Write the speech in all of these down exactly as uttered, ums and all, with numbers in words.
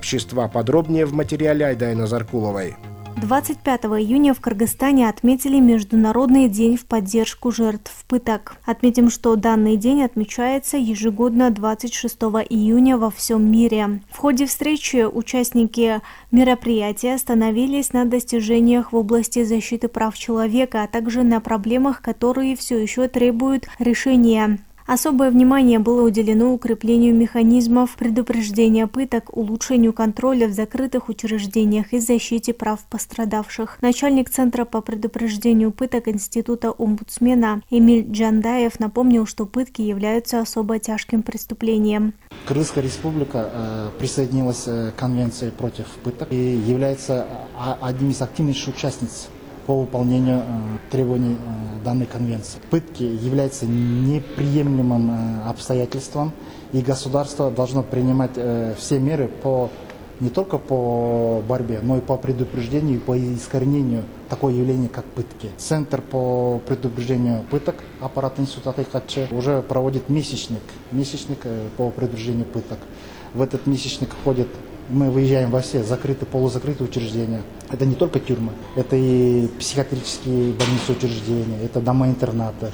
общества. Подробнее в материале Айдайна Заркуловой. двадцать пятого июня в Кыргызстане отметили Международный день в поддержку жертв пыток. Отметим, что данный день отмечается ежегодно двадцать шестого июня во всем мире. В ходе встречи участники мероприятия остановились на достижениях в области защиты прав человека, а также на проблемах, которые все еще требуют решения. Особое внимание было уделено укреплению механизмов предупреждения пыток, улучшению контроля в закрытых учреждениях и защите прав пострадавших. Начальник Центра по предупреждению пыток Института омбудсмена Эмиль Джандаев напомнил, что пытки являются особо тяжким преступлением. Кыргызская республика э, присоединилась к Конвенции против пыток и является одним из активнейших участниц по выполнению э, требований э, данной конвенции. Пытки являются неприемлемым э, обстоятельством, и государство должно принимать э, все меры по, не только по борьбе, но и по предупреждению и по искоренению такого явления, как пытки. Центр по предупреждению пыток аппарата Института Атайкатчы уже проводит месячник, месячник э, по предупреждению пыток. В этот месячник входит Мы выезжаем во все закрытые, полузакрытые учреждения. Это не только тюрьмы, это и психиатрические больницы учреждения, это дома-интернаты,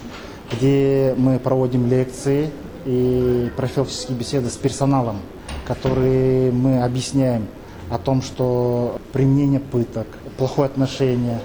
где мы проводим лекции и профилактические беседы с персоналом, которые мы объясняем о том, что применение пыток, плохое отношение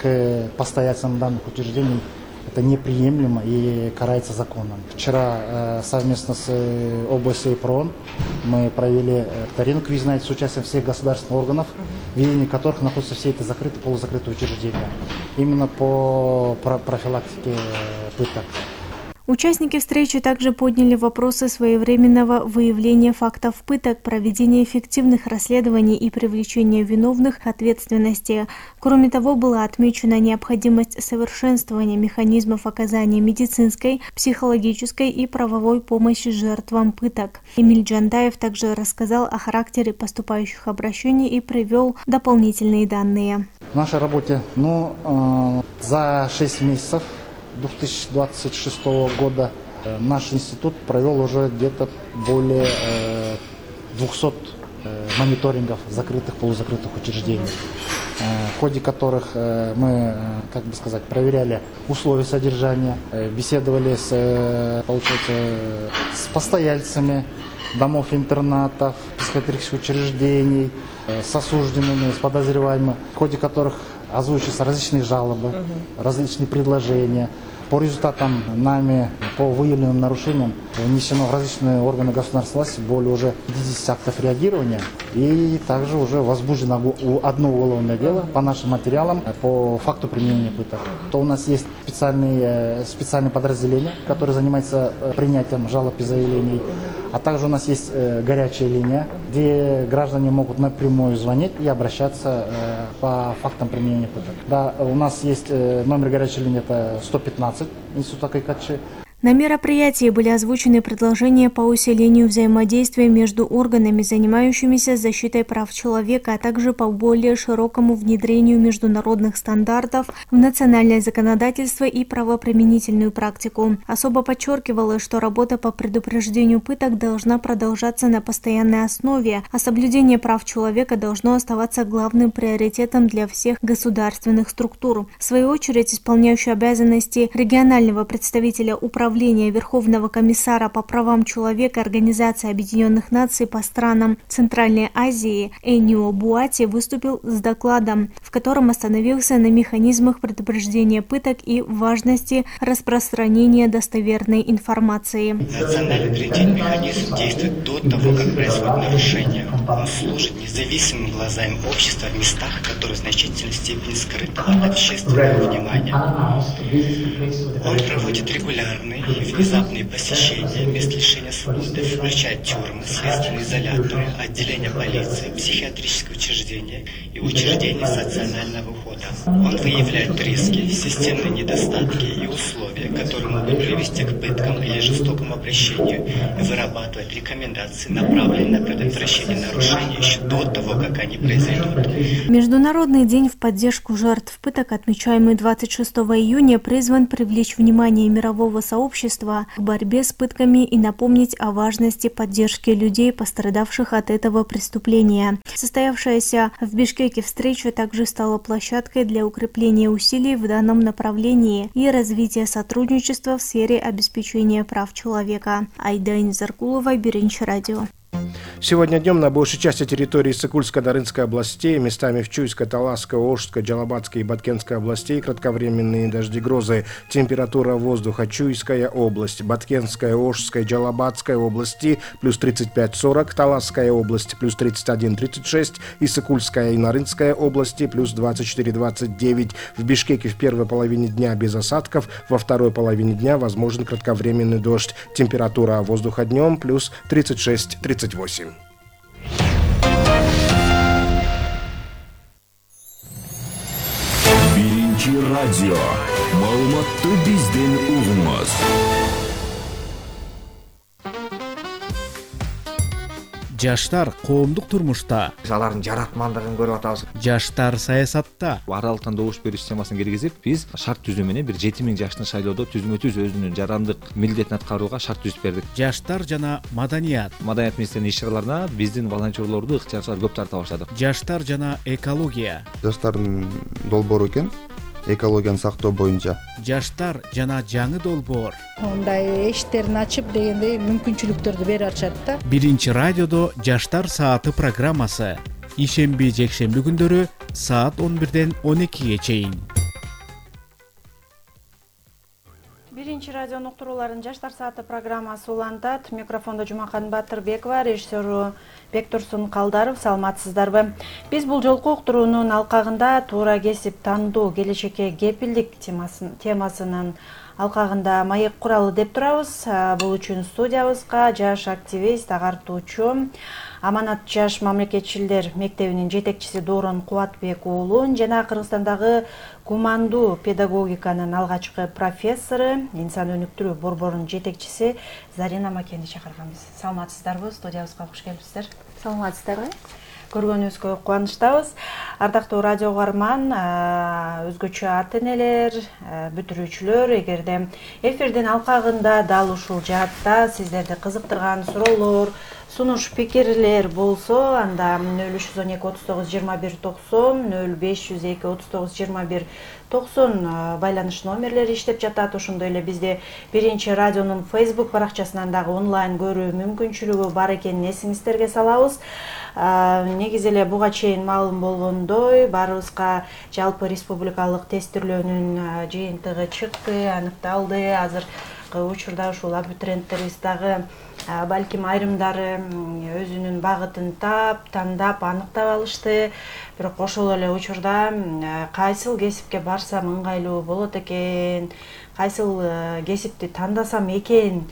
к постояльцам данных учреждений – это неприемлемо и карается законом. Вчера э, совместно с э, ОБСЕ и ПРООН мы провели викторину квиз-найт с участием всех государственных органов, в ведении которых находятся все эти закрытые, полузакрытые учреждения, именно по профилактике э, пыток. Участники встречи также подняли вопросы своевременного выявления фактов пыток, проведения эффективных расследований и привлечения виновных к ответственности. Кроме того, была отмечена необходимость совершенствования механизмов оказания медицинской, психологической и правовой помощи жертвам пыток. Эмиль Джандаев также рассказал о характере поступающих обращений и привел дополнительные данные. В нашей работе ну, э, за шесть месяцев две тысячи двадцать шестого года наш институт провел уже где-то более двухсот мониторингов закрытых, полузакрытых учреждений, в ходе которых мы, как бы сказать, проверяли условия содержания, беседовали с, получается, с постояльцами домов-интернатов, психиатрических учреждений, с осужденными, с подозреваемыми, в ходе которых озвучиваются различные жалобы, uh-huh. различные предложения. По результатам нами, по выявленным нарушениям, внесено в различные органы государственной власти более уже пятидесяти актов реагирования. И также уже возбуждено одно уголовное дело по нашим материалам по факту применения пыток. То у нас есть специальные, специальные подразделения, которые занимаются принятием жалоб и заявлений. А также у нас есть горячая линия, где граждане могут напрямую звонить и обращаться по фактам применения пыток. Да, у нас есть номер горячей линии, это сто пятнадцать, Института Атайкатчы. На мероприятии были озвучены предложения по усилению взаимодействия между органами, занимающимися защитой прав человека, а также по более широкому внедрению международных стандартов в национальное законодательство и правоприменительную практику. Особо подчеркивалось, что работа по предупреждению пыток должна продолжаться на постоянной основе, а соблюдение прав человека должно оставаться главным приоритетом для всех государственных структур. В свою очередь, исполняющий обязанности регионального представителя управления Верховного комиссара по правам человека Организации Объединенных Наций по странам Центральной Азии Энио Буати выступил с докладом, в котором остановился на механизмах предупреждения пыток и важности распространения достоверной информации. Национальный превентивный механизм действует до того, как происходит нарушение. Он служит независимым глазами общества в местах, которые в значительной степени скрыты от общественного внимания. Он проводит регулярные и внезапные посещения мест лишения свободы, включая тюрьмы, следственные изоляторы, отделения полиции, психиатрические учреждения и учреждения социального ухода. Он выявляет риски, системные недостатки и условия, которые могут привести к пыткам или жестокому обращению, и вырабатывает рекомендации, направленные на предотвращение нарушений еще до того, как они произойдут. Международный день в поддержку жертв пыток, отмечаемый двадцать шестого июня, призван привлечь внимание мирового сообщества общества к борьбе с пытками и напомнить о важности поддержки людей, пострадавших от этого преступления. Состоявшаяся в Бишкеке встреча также стала площадкой для укрепления усилий в данном направлении и развития сотрудничества в сфере обеспечения прав человека. Айдайна Заркулова, Биринчи радио. Сегодня днем на большей части территории Сыкульско-Дарынской областей, местами в Чуйской, Таласской, Ошской, Джалабатской и Баткенской областей кратковременные дожди, грозы. Температура воздуха: Чуйская область, Баткенская, Ошская, Джалабатская области плюс тридцать пять сорок, Таласская область плюс тридцать один тридцать шесть и Сыкульская и Нарынская области плюс двадцать четыре двадцать девять. В Бишкеке в первой половине дня без осадков, во второй половине дня возможен кратковременный дождь. Температура воздуха днем плюс тридцать шесть тридцать восемь. Биринчи радио. Маалыматты бизден угуңуз. Жаштар коомдук турмушта, алардын жаратмандыгын көрүп атабыз. жаштар саясатта, Аралыктан добуш берүү системасын киргизип, биз шарт түзүү менен бир жети миң жаштын шайлоодо түзмө түз өзүнүн жарандык милдетин аткарууга шарт түзүп бердик. жаштар жана маданият, Маданият министринин иш чараларына биздин волонтерлорду ыктыярчылар көп тарта баштадык. жаштар жана экология, жаштардын долбоору экен, экологияны сактоо боюнча. жаштар жана жаңы долбоор. Мындай эшиктерин ачып дегендей мүмкүнчүлүктөрдү берип атышат да. Биринчи радиодо жаштар сааты программасы. Ишемби, жекшемби күндөрү саат он бирден он экиге чейин. Биринчи радионун уктурууларын жаштар сааты программасы улантат. Микрофондо Жумакан Батырбекова, режиссеру Бектурсун Калдаров. Саламатсыздарбы? Биз бул жолку уктуруунун алкагында туура кесип тандоо, келечекке кепилдик темасынын алкагында маек куралы деп турабыз. Бул үчүн студиябызга жаш активист, агартуучу, Аманат жаш мамлекетчилдер мектебинин жетекчиси Доорон Кубатбек уулун жана Кыргызстандагы гумандуу педагогиканын алгачкы профессору, инсан өнүктүрүү борборунун жетекчиси Зарина Макенди чакырганбыз. Саламатсыздарбы? Студиябызга куш келипсиздер. Саламатсыздарбы? Көргөнүбүзгө кубанычтабыз. Ардактуу радио угарман, өзгөчө ата-энелер, бүтүрүүчүлөр, эгерде эфирдин алкагында дал ушул жаатта сиздерди кызыктырган суроолор, сунуш пикирлер болсо, анда нөл үч жүз он эки отуз тогуз жыйырма бир токсон, нөл беш жүз эки отуз тогуз жыйырма бир токсон байланыш номерлери иштеп жатат. Ошондой эле бизде Биринчи радионун Facebook баракчасынан дагы онлайн көрүү мүмкүнчүлүгү бар экенин эсиңиздерге салабыз. Негизи эле буга чейин маалым болгондой, баарыбызга жалпы республикалык тестирлөөнүн жыйынтыгы чыкты, аныкталды. Азыркы учурда ушул абитуриенттерибиз дагы балким айрымдары өзүнүн багытын тап, тандап, аныктап алышты. Бирок ошол эле учурда кайсыл кесипке барсам ыңгайлуу болот экен, кайсыл кесипти тандасам экен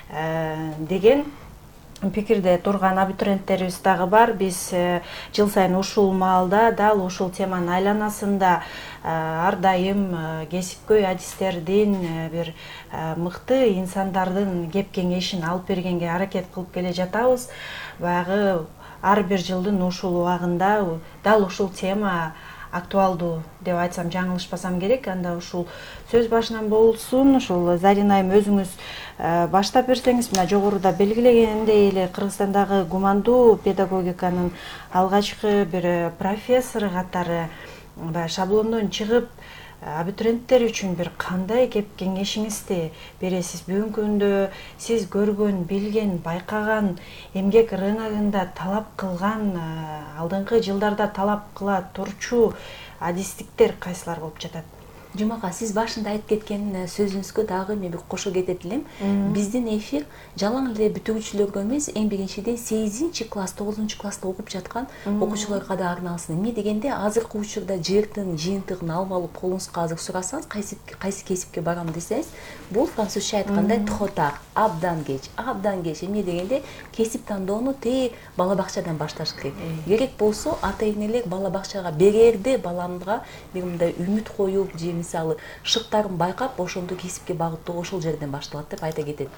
деген пикирде турган абитуриенттерибиз дагы бар. Биз жыл сайын ушул маалда дал ушул теманын айланасында ар дайым кесипкөй адистердин, бир мыкты инсандардын кеп кеңешин алып бергенге аракет кылып келе жатабыз. Баягы ар бир жылдын ушул убагында дал ушул тема актуалдуу деп айтсам жаңылышпасам керек. Анда ушул сөз башынан болсун. Ушул Зарина айым өзүңүз баштап берсеңиз, мына жогоруда белгилегендей эле Кыргызстандагы гумандуу педагогиканын алгачкы бир профессору катары шаблондон чыгып, абитуриенттер үчүн бир кандай кеп кеңешиңизди бересиз? Бүгүнкү күндө сиз көргөн, билген, байкаган, эмгек рыногунда талап кылган, алдыңкы жылдарда талап кыла турчу адистиктер кайсылар болуп жатат? Жумака, сиз башында айтып кеткен сөзүңүзгө дагы мен кошо кетет элем. Биздин эфир жалаң эле бүтүрүүчүлөргө эмес, эң биринчиден сегизинчи класс, тогузунчу класста окуп жаткан окуучуларга да арналсын. Эмне дегенде, азыркы учурда жердин жыйынтыгын алып алып колуңузга азыр сурасаңыз, кайсы кайсы кесипке барам десеңиз, бул французча айткандай тхотар, абдан кеч, абдан кеч. Эмне дегенде, кесип тандоону тээ бала бакчадан башташ керек. Керек болсо, ата-энелер бала бакчага берерде баламга бир мындай үмүт коюп, же мисалы шыктарын байкап, ошондо кесипке багыттоо ошол жерден башталат деп айта кетет элем.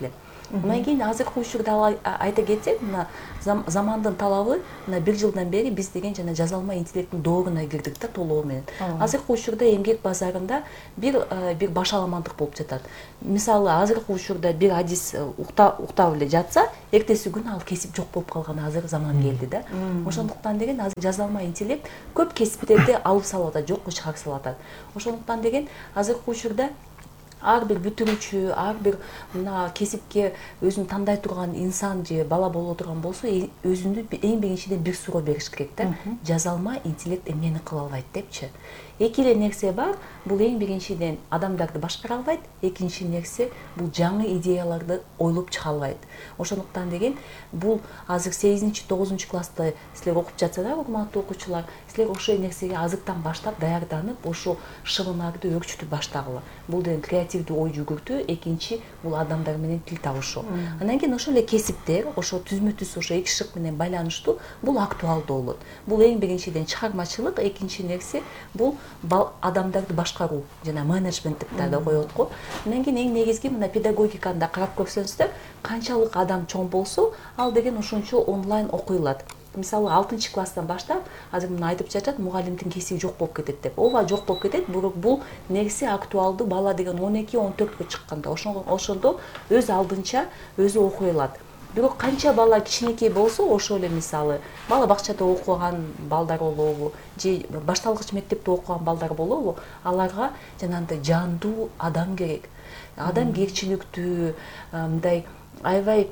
Анан кийин азыркы учурда айта кетсек, мына замандын талабы, мына бир жылдан бери биз деген жана жазалма интеллекттин дооруна кирдик да толугу менен. Азыркы учурда эмгек базарында бир бир башаламандык болуп жатат. Мисалы, азыркы учурда бир адис уктап эле жатса, эртеси күнү ал кесип жок болуп калган азыр заман келди да. Ошондуктан деген азыр жазалма интеллект көп кесиптерди алып салып атат, жокко чыгарып салып атат. Ошондуктан деген азыркы учурда ар бир бүтүрүүчү, ар бир мына кесипке өзүн тандай турган инсан же бала боло турган болсо, өзүндү эң биринчиден бир суроо бериш керек да. Жазалма интеллект эмнени кыла албайт депчи. Эки эле нерсе бар. Бул эң биринчиден адамдарды башкара албайт, экинчи нерсе бул жаңы идеяларды ойлоп чыга албайт. Ошондуктан деген бул азыр сегизинчи тогузунчу класста силер окуп жатсаңар, урматтуу окуучулар, силер ошол нерсеге азыртан баштап даярданып, ошо шыбынарды өрчүтүп баштагыла. Бул деген креативдүү ой жүгүртүү, экинчи бул адамдар менен тил табышуу. Андан кийин ошол эле кесиптер, ошо түзмө-түз ошо эки шык менен байланыштуу, бул актуалдуу болот. Бул эң биринчиден чыгармачылык, экинчи нерсе бул адамдарды башкаруу жана менеджмент деп да коет го. Андан кийин эң негизги мына педагогиканы да карап көрсөңүздөр, канчалык адам чоң болсо, ал деген ошончо онлайн окуйлат. Мисалы, алтынчы класстан баштап, азыр мына айтып жатат, мугалимдин кесиби жок болуп кетет деп. Ооба, жок болуп кетет, бирок бул нерсе актуалдуу бала деген он эки он төрткө чыкканда, ошондо өз алдынча өзү окуй алат. Бирок канча бала кичинекей болсо, ошол эле мисалы, бала бакчада окуган балдар болобу, же башталгыч мектепте окуган балдар болобу, аларга жанагындай жандуу адам керек. Адамгерчиликтүү, мындай аябай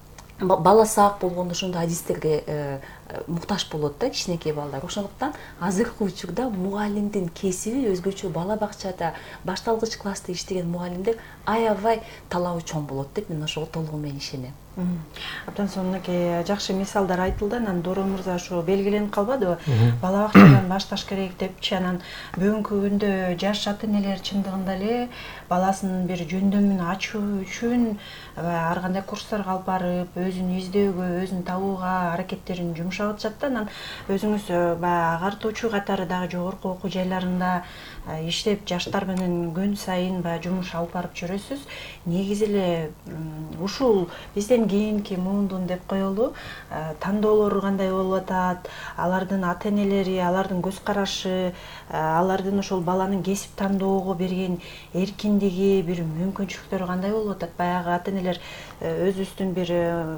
бала сак болгондо ошондой адистерге муктаж болот да кичинекей балдар. Ошондуктан азыркы учурда мугалимдин кесиби өзгөчө бала бакчада, башталгыч класста иштеген мугалимдер аябай талабы чоң болот деп мен ошого толугу менен ишенем. Абдан сонунакей жакшы мисалдар айтылды. Анан Доро мырза ошо белгиленип калбадыбы? Бала бакчадан башташ керек депчи. Анан бүгүнкү күндө жаш ата энелер чындыгында эле баласынын бир жөндөмүн ачуу үчүн ар кандай курстарга алып барып, өзүн издөөгө, өзүн табууга аракеттерин жумшап атышат да. Анан өзүңүз баягы агартуучу катары дагы жогорку окуу жайларында иштеп, жаштар менен күн сайын баягы жумуш алып барып жүрөсүз. Негизи эле ушул бизден кийинки мундун деп коелу, тандоолору кандай болуп атат, алардын ата энелери, алардын көз карашы, алардын ошол баланын кесип тандоого берген эркиндиги, бир мүмкүнчүлүктөрү кандай болуп атат? Баягы ата энелер өзүбүздүн бир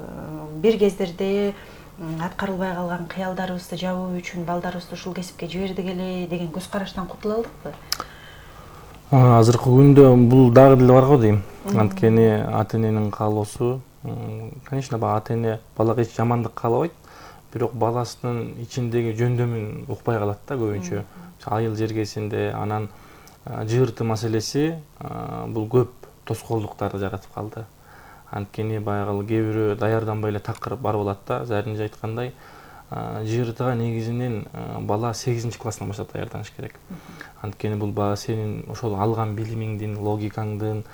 бир кездерде аткарылбай калган кыялдарыбызды жабуу үчүн балдарыбызды ушул кесипке жибердик эле деген көз караштан кутула алдыкпы? Азыркы күндө бул дагы деле бар го дейм. Анткени ата эненин каалоосу, конечно, ата эне балага эч жамандык каалабайт, бирок баласынын ичиндеги жөндөмүн укпай калат да көбүнчө. Айыл жергесинде анан жыгырты маселеси бул көп тоскоолдуктарды жаратып калды. Анткени баягы кээ бирөө даярданбай эле такыр барып алат да. Заринже айткандай, жыгыртыга негизинен бала сегизинчи класстан баштап даярданыш керек. Анткени бул бала сенин ошол алган билимиңдин, логикаңдын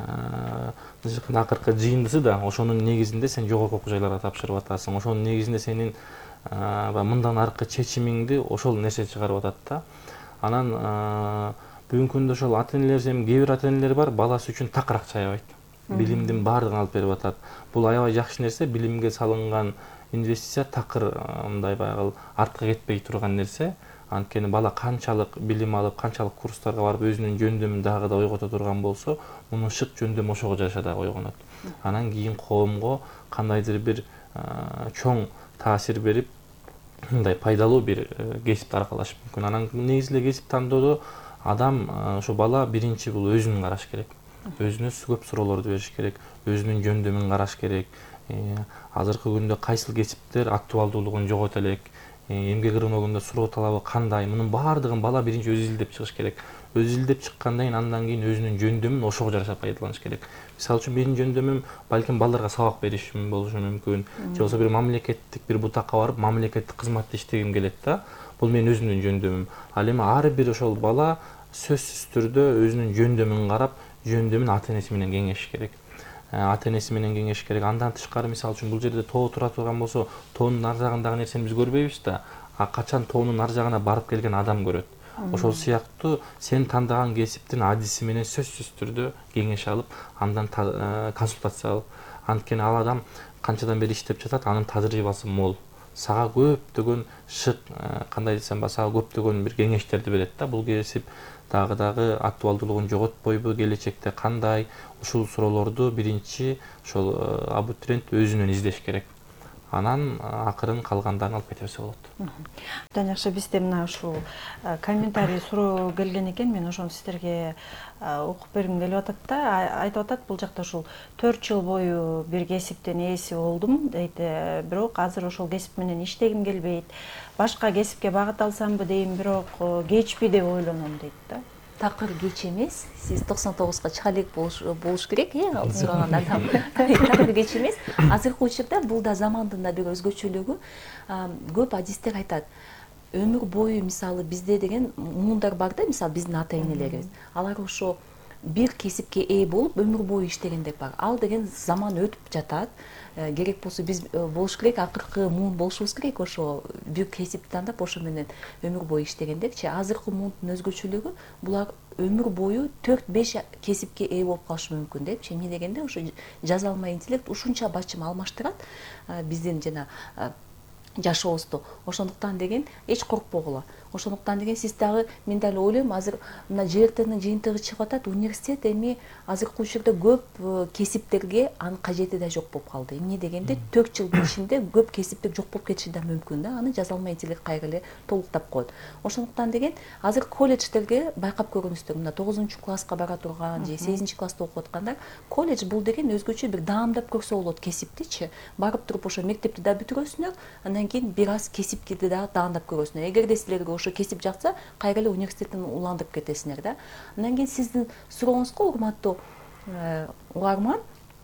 акыркы жыйындысы да, ошонун негизинде сен жогорку окуу жайларга тапшырып атасың. Ошонун негизинде сенин мындан аркы чечимиңди ошол нерсе чыгарып атат да. Анан бүгүнкү күндө ошол ата энелер, кээ бир ата энелер бар, баласы үчүн такыр акча аябайт. Билимдин баардыгын алып берип атат. Бул аябай жакшы нерсе, билимге салынган инвестиция такыр мындай баягы артка кетпей турган нерсе. Анткени бала канчалык билим алып, канчалык курстарга барып, өзүнүн жөндөмүн дагы да ойгото турган болсо, мунун шык жөндөмү ошого жараша да ойгонот. Анан кийин коомго кандайдыр бир чоң таасир берип, мындай пайдалуу бир кесипти аркалаш мүмкүн. Анан негизи эле кесип тандоодо адам, ошо бала биринчи бул өзүн караш керек. Өзүнө көп суроолорду бериш керек, өзүнүн жөндөмүн караш керек. Азыркы күндө кайсыл кесиптер актуалдуулугун жогото элек, эмгек рыногунда суроо талабы кандай, мунун баардыгын бала биринчи өзү изилдеп чыгыш керек. Өзү изилдеп чыккандан кийин андан кийин өзүнүн жөндөмүн ошого жараша пайдаланыш керек. Мисалы үчүн менин жөндөмүм балким балдарга сабак беришим болушу мүмкүн, же болбосо бир мамлекеттик бир бутакка барып, мамлекеттик кызматты иштегим келет да. Бул менин өзүмдүн жөндөмүм. Ал эми ар бир ошол бала сөзсүз түрдө өзүнүн жөндөмүн карап, жөндөмүн ата энеси менен кеңешиш керек. Ата энеси менен кеңешиш керек. Андан тышкары, мисалы үчүн бул жерде тоо тура турган болсо, тоонун ар жагындагы нерсени биз көрбөйбүз да. А качан тоонун ар жагына барып келген адам көрөт. Ошол сыяктуу сен тандаган кесиптин адиси менен сөзсүз түрдө кеңеш алып, андан консультация алып, анткени ал адам канчадан бери иштеп жатат, анын тажрыйбасы мол. Сага көптөгөн шык, кандай десем, сага көптөгөн бир кеңештерди берет да. Бул кесип дагы дагы актуалдуулугун жоготпойбу, келечекте кандай? Ушул суроолорду биринчи ошол абитуриент өзүнөн издеш керек. Анан акырын калгандарын алып кете берсе болот. Абдан жакшы. Бизде мына ушул комментарий суроо келген экен. Мен ошону сиздерге окуп бергим келип атат да. Айтып атат, бул жакта ушул төрт жыл бою бир кесиптин ээси болдум дейт. Бирок азыр ошол кесип менен иштегим келбейт. Башка кесипке багыт алсамбы дейм, бирок кечпи деп ойлоном дейт да. Такыр кеч эмес. Сиз токсон тогузга чыга элек болуш керек, э, ал сураган адам. Такыр кеч эмес. Азыркы учурда бул да замандын да бир өзгөчөлүгү. Көп адистер айтат. Өмүр бою мисалы бизде деген муундар бар да, мисалы биздин ата-энелерибиз. Алар ошо бир кесипке ээ болуп өмүр бою иштегендер бар. Ал деген заман өтүп жатат. Керек болсо биз болуш керек, акыркы муун болушубуз керек, ошо бир кесип тандап ошо менен өмүр бою иштегендерчи. Азыркы муундун өзгөчөлүгү булар өмүр бою төрт беш кесипке ээ болуп калышы мүмкүн депчи. Эмне дегенде ошо жазалма интеллект ушунча бачым алмаштырат биздин жана жашообузду. Ошондуктан деген эч коркпогула. Ошондуктан деген сиз дагы, мен дагы ойлойм, азыр мына жээктердин жыйынтыгы чыгып атат, университет эми азыркы учурда көп кесиптерге анын кажети да жок болуп калды. Эмне дегенде төрт жылдын ичинде көп кесиптер жок болуп кетиши да мүмкүн да. Аны жазалма интеллект кайра эле толуктап коет. Ошондуктан деген азыр колледждерге байкап көрүңүздөр, мына тогузунчу класска бара турган же сегизинчи класста окуп аткандар, колледж бул деген өзгөчө бир даамдап көрсө болот кесиптичи. Барып туруп ошо мектепти да бүтүрөсүңөр, андан кийин бир аз кесипти да даамдап көрөсүңөр. Эгерде силерге ошо кесип жакса, кайра эле университеттен уландырып кетесиңер да. Андан кийин сиздин сурооңузга, урматтуу угарман,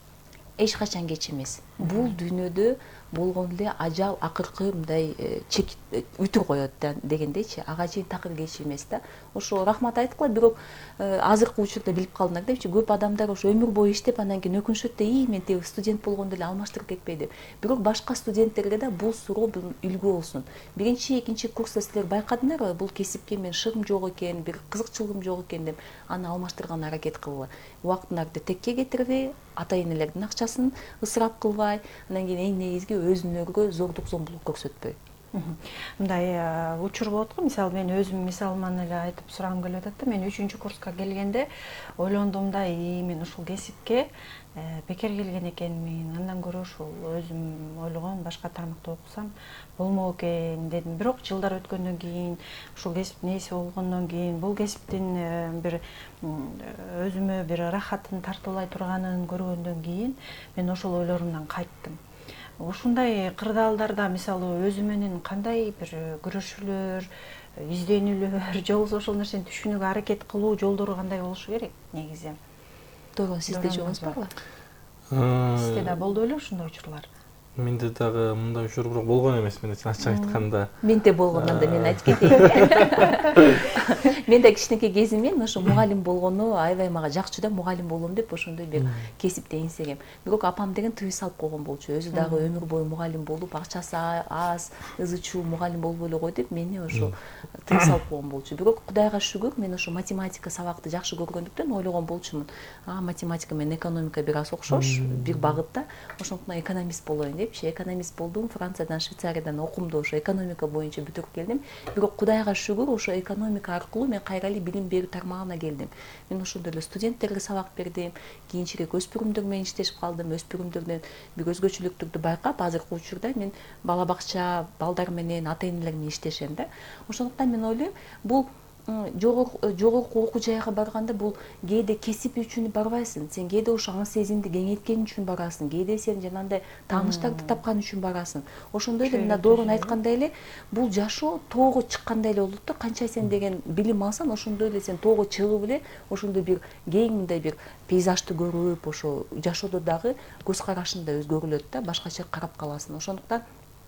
эч качан кеч эмес. Бул дүйнөдө болгон эле ажал акыркы мындай чек үтүр коет дегендейчи, ага чейин такыр кеч эмес да. Ошо рахмат айткыла, бирок азыркы учурда билип калдыңар депчи, көп адамдар ошо өмүр бою иштеп, андан кийин өкүнүшөт да, ий мен тиги студент болгондо эле алмаштырып кетпей деп. Бирок башка студенттерге да бул суроо үлгү болсун. Биринчи, экинчи курста силер байкадыңарбы, бул кесипке мен шыгым жок экен, бир кызыкчылыгым жок экен деп, аны алмаштырган аракет кылгыла. Убактыңарды текке кетирбей, ата-энелердин акчасын ысырап кылбай, андан кийин эң негизги өзүңөргө зордук зомбулук көрсөтпөй. Мындай учур болот го, мисалы мен өзүм мисалыман эле айтып сурагым келип атат да. Мен үчүнчү курска келгенде ойлондум да, и мен ушул кесипке бекер келген экенмин, андан көрө ушул өзүм ойлогон башка тармакта окусам болмок экен дедим. Бирок жылдар өткөндөн кийин, ушул кесиптин ээси болгондон кийин, бул кесиптин бир өзүмө бир рахатын тартуулай турганын көргөндөн кийин мен ошол ойлорумдан кайттым. Ушундай кырдаалдарда мисалы өзү менен кандай бир күрөшүүлөр, изденүүлөр, же болбосо ошол нерсени түшүнүүгө аракет кылуу жолдору кандай болушу керек негизи? Тойгон сизде жоңуз барбы? Сизде да болду беле ушундай учурлар? Менде дагы мындай учур бирок болгон эмес, мен ачык айтканда. Менде болгондон да мен айтып кетейин. Мен да кичинекей кезимден ошо мугалим болгону аябай мага жакчу да, мугалим болом деп ошондой бир кесипте эңсегем. Бирок апам деген тыюу салып койгон болчу. Өзү дагы өмүр бою мугалим болуп, акчасы аз, ызы чуу мугалим болбой эле кой деп мени ошо тыюу салып койгон болчу. Бирок Кудайга шүгүр, мен ошо математика сабакты жакшы көргөндүктөн ойлогон болчумун. А математика менен экономика бир аз окшош, бир багытта. Ошондуктан экономист болоюн депчи. Экономист болдум, Франциядан, Швейцариядан окумду, ошо экономика боюнча бүтүрүп келдим. Бирок Кудайга шүгүр, ошо экономика аркылуу мен кайра эле билим берүү тармагына келдим. Мен ошондой эле студенттерге сабак бердим, кийинчерээк өспүрүмдөр менен иштешип калдым. Өспүрүмдөрдөн бир өзгөчөлүктөрдү байкап, азыркы учурда мен бала бакча балдар менен, ата-энелер менен иштешем да. Ошондуктан мен ойлойм, бул жогорку окуу жайга барганда бул кээде кесип үчүн барбайсың, сен кээде ошо аң сезимди кеңейткен үчүн барасың, кээде сен жанагындай тааныштарды тапкан үчүн барасың. Ошондой эле мына Доорун айткандай эле, бул жашоо тоого чыккандай эле болот да. Канча сен деген билим алсаң, ошондой эле сен тоого чыгып эле ошондой бир кең мындай бир пейзажды көрүп, ошо жашоодо дагы көз карашың да өзгөрүлөт да, башкача карап каласың. Ошондуктан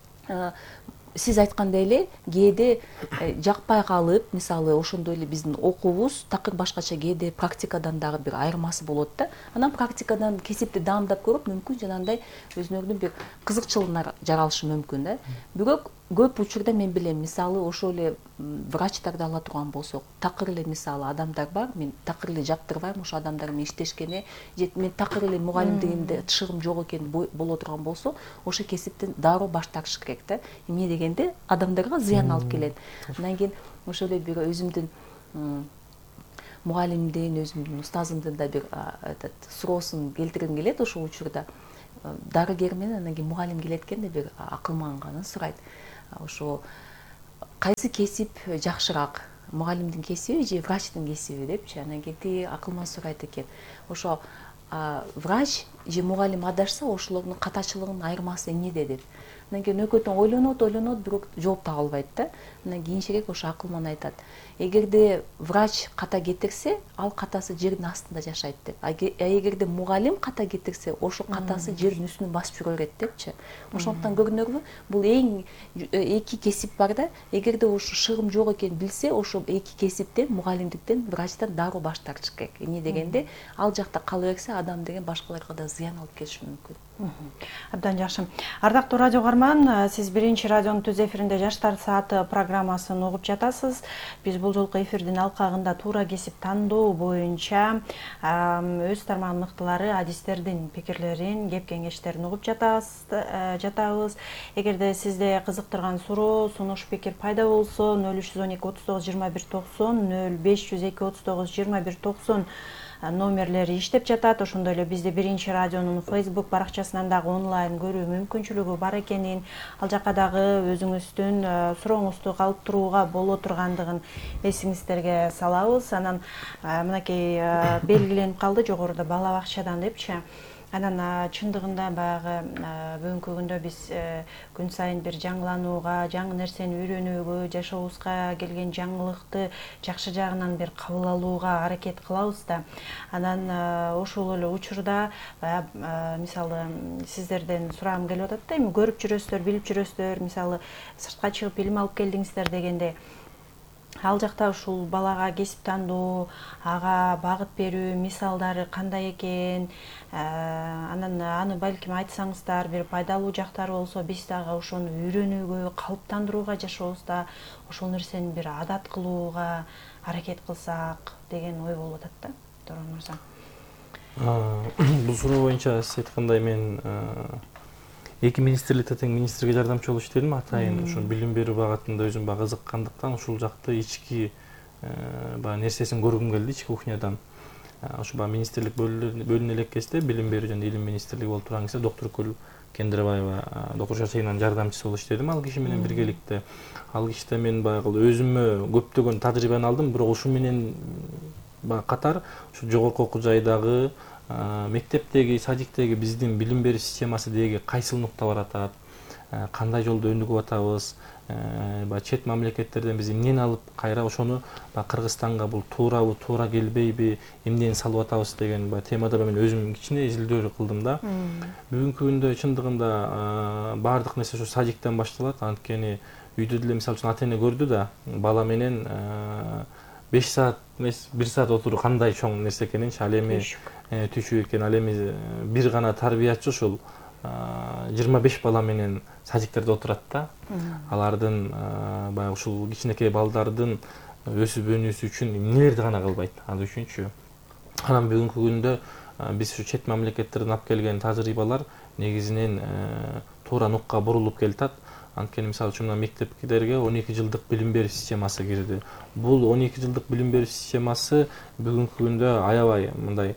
сиз айткандай эле кээде жакпай калып, мисалы ошондой эле биздин окуубуз такыр башкача, кээде практикадан дагы бир айырмасы болот да. Анан практикадан кесипти даамдап көрүп, мүмкүн жанагындай өзүңөрдүн бир кызыкчылыгыңар жаралышы мүмкүн да. Бирок көп учурда мен билем, мисалы ошол эле врачтарды ала турган болсок, такыр эле мисалы адамдар бар, мен такыр эле жактырбайм ошо адамдар менен иштешкене, же мен такыр эле мугалимдигимде тышыгым жок экен боло турган болсо, ошо кесиптен дароо баш тартыш керек да. Эмне дегенде адамдарга зыян алып келет. Андан кийин ошол эле бир өзүмдүн мугалимдин, өзүмдүн устазымдын да бир этот суроосун келтиргим келет ошол учурда. Дарыгер менен анан кийин мугалим келет экен да бир акылманганын сурайт. Ошо кайсы кесип жакшыраак, мугалимдин кесиби же врачтын кесиби депчи. Анан кийин тиги акылман сурайт экен. Ошо врач же мугалим адашса, ошолордун катачылыгынын айырмасы эмнеде деп. Анан кийин экөөтөн ойлонот, ойлонот, бирок жооп таба албайт да. Анан кийинчерээк ошо акылман айтат. Эгерде врач ката кетирсе, ал катасы жердин астында жашайт деп. А эгерде мугалим ката кетирсе, ошо катасы жердин үстүнө басып жүрө берет депчи. Ошондуктан көрдүңөрбү, бул эң эки кесип бар да. Эгерде ошо шыгым жок экенин билсе, ошо эки кесиптен, мугалимдиктен, врачтан дароо баш тартыш керек. Эмне дегенде, ал жакта кала берсе, адам деген башкаларга да зыян алып келиши мүмкүн. Абдан жакшы. Ардактуу радио угарман, сиз биринчи радионун түз эфиринде Жаштар сааты программасын угуп жатасыз. Биз бул жолку эфирдин алкагында туура кесип тандоо боюнча өз тармагынын мыктылары, адистердин пикирлерин, кеп кеңештерин угуп жатабыз. Эгерде сизде кызыктырган суроо, сунуш, пикир пайда болсо, нөл үч жүз он эки отуз тогуз жыйырма бир токсон, нөл беш жүз эки отуз тогуз жыйырма бир токсон номерлери иштеп жатат. Ошондой эле бизде биринчи радионун Facebook баракчасынан дагы онлайн көрүү мүмкүнчүлүгү бар экенин, ал жака дагы өзүңүздүн сурооңузду калып турууга боло тургандыгын эсиңиздерге салабыз. Анан мынакей белгиленип калды жогоруда бала бакчадан депчи. Анан чындыгында баягы бүгүнкү күндө биз күн сайын бир жаңыланууга, жаңы нерсени үйрөнүүгө, жашообузга келген жаңылыкты жакшы жагынан бир кабыл алууга аракет кылабыз да. Анан ошол эле учурда мисалы сиздерден сурагым келип атат да, эми көрүп жүрөсүздөр, билип жүрөсүздөр, мисалы сыртка чыгып билим алып келдиңиздер дегенде, ал жакта ушул балага кесип тандоо, ага багыт берүү мисалдары кандай экен, анан аны балким айтсаңыздар, бир пайдалуу жактары болсо, биз дагы ошону үйрөнүүгө, калыптандырууга жашообузда ошол нерсени бир адат кылууга аракет кылсак деген ой болуп атат да, Турган мырза. Бул суроо боюнча сиз айткандай мен эки министрликте тең министрге жардамчы болуп иштедим, атайын ушул билим берүү багытында өзүм бага кызыккандыктан ушул жакты ички баягы нерсесин көргүм келди, ички кухнядан. Ошо баягы министрлик бөлүнө элек кезде, билим берүү жана илим министрлиги болуп турган кезде Доктуркүл Кендирбаева, доктор Шашейнанын жардамчысы болуп иштедим ал киши менен биргеликте. Ал кишите мен баягы өзүмө көптөгөн тажрыйбаны алдым, бирок ушу менен баягы катар ушу жогорку окуу жайдагы, мектептеги, садиктеги биздин билим берүү системасы деги кайсыл нукта баратат, кандай жолдо өнүгүп атабыз, баягы чет мамлекеттерден биз эмнени алып кайра ошону Кыргызстанга бул туурабы, туура келбейби, эмнени салып атабыз деген баягы темада мен өзүм кичине изилдөө кылдым да. Бүгүнкү күндө чындыгында баардык нерсе ушу садиктен башталат, анткени үйдө деле мисалы үчүн ата эне көрдү да, бала менен беш саат эмес бир саат отуруу кандай чоң нерсе экенин, ал эми түшүк экен, ал эми бир гана тарбиячы ушул жыйырма беш бала менен садиктерде отурат да. Алардын баягы ушул кичинекей балдардын өсүп өнүүсү үчүн эмнелерди гана кылбайт ал үчүнчү. Анан бүгүнкү күндө биз ушу чет мамлекеттерден алып келген тажрыйбалар негизинен туура нукка бурулуп келатат. Анткени мисалы үчүн мектептерге он эки жылдык билим берүү системасы кирди. Бул он эки жылдык билим берүү системасы бүгүнкү күндө аябай мындай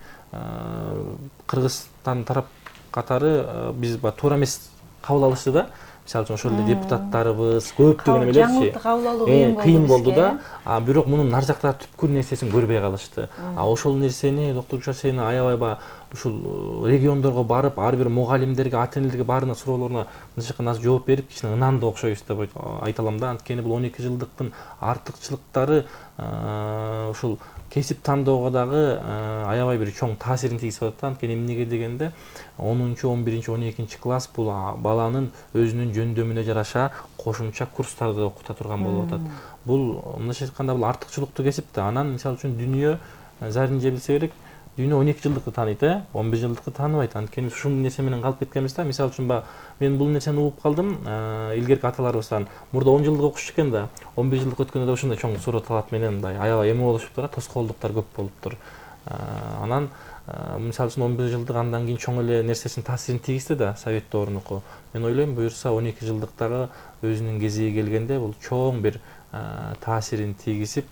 Кыргызстан тарап катары биз туура эмес кабыл алышты да. Мисалы үчүн ошол эле депутаттарыбыз көптөгөн эмелерчи кыйын болду да. А бирок мунун нар жакта түпкүл нерсесин көрбөй калышты. А ошол нерсени доктор Шашейна аябай баягы ушул региондорго барып, ар бир мугалимдерге, ата энелерге баарына суроолоруна нычыккан жооп берип, кичине ынандуу окшойбуз деп айта алам да. Анткени бул он эки жылдыктын артыкчылыктары ушул кесип тандоого дагы аябай бир чоң таасирин тийгизип атат. Анткени эмнеге дегенде онунчу, он биринчи, он экинчи класс бул баланын өзүнүн жөндөмүнө жараша кошумча курстарды окута турган болуп атат. Бул мындайча айтканда бул артыкчылыктуу кесип да. Анан мисалы үчүн дүйнө зарин же билсе керек, дүйнө он эки жылдыкты тааныйт, э, он беш жылдыкты тааныбайт. Анткени ушул нерсе менен калып кеткенбиз да. Мисалы үчүн баягы мен бул нерсени угуп калдым, илгерки аталарыбыздан. Мурда он жылдык окушчу экен да, он беш жылдык өткөндө да ушундай чоң суроо талап менен мындай аябай эме болушуптур да, тоскоолдуктар көп болуптур. Анан мисалы үчүн он беш жылдык андан кийин чоң эле нерсесин таасирин тийгизди да Совет доорунуку. Мен ойлойм, буюрса он эки жылдыктагы өзүнүн кезиги келгенде бул чоң бир таасирин тийгизип,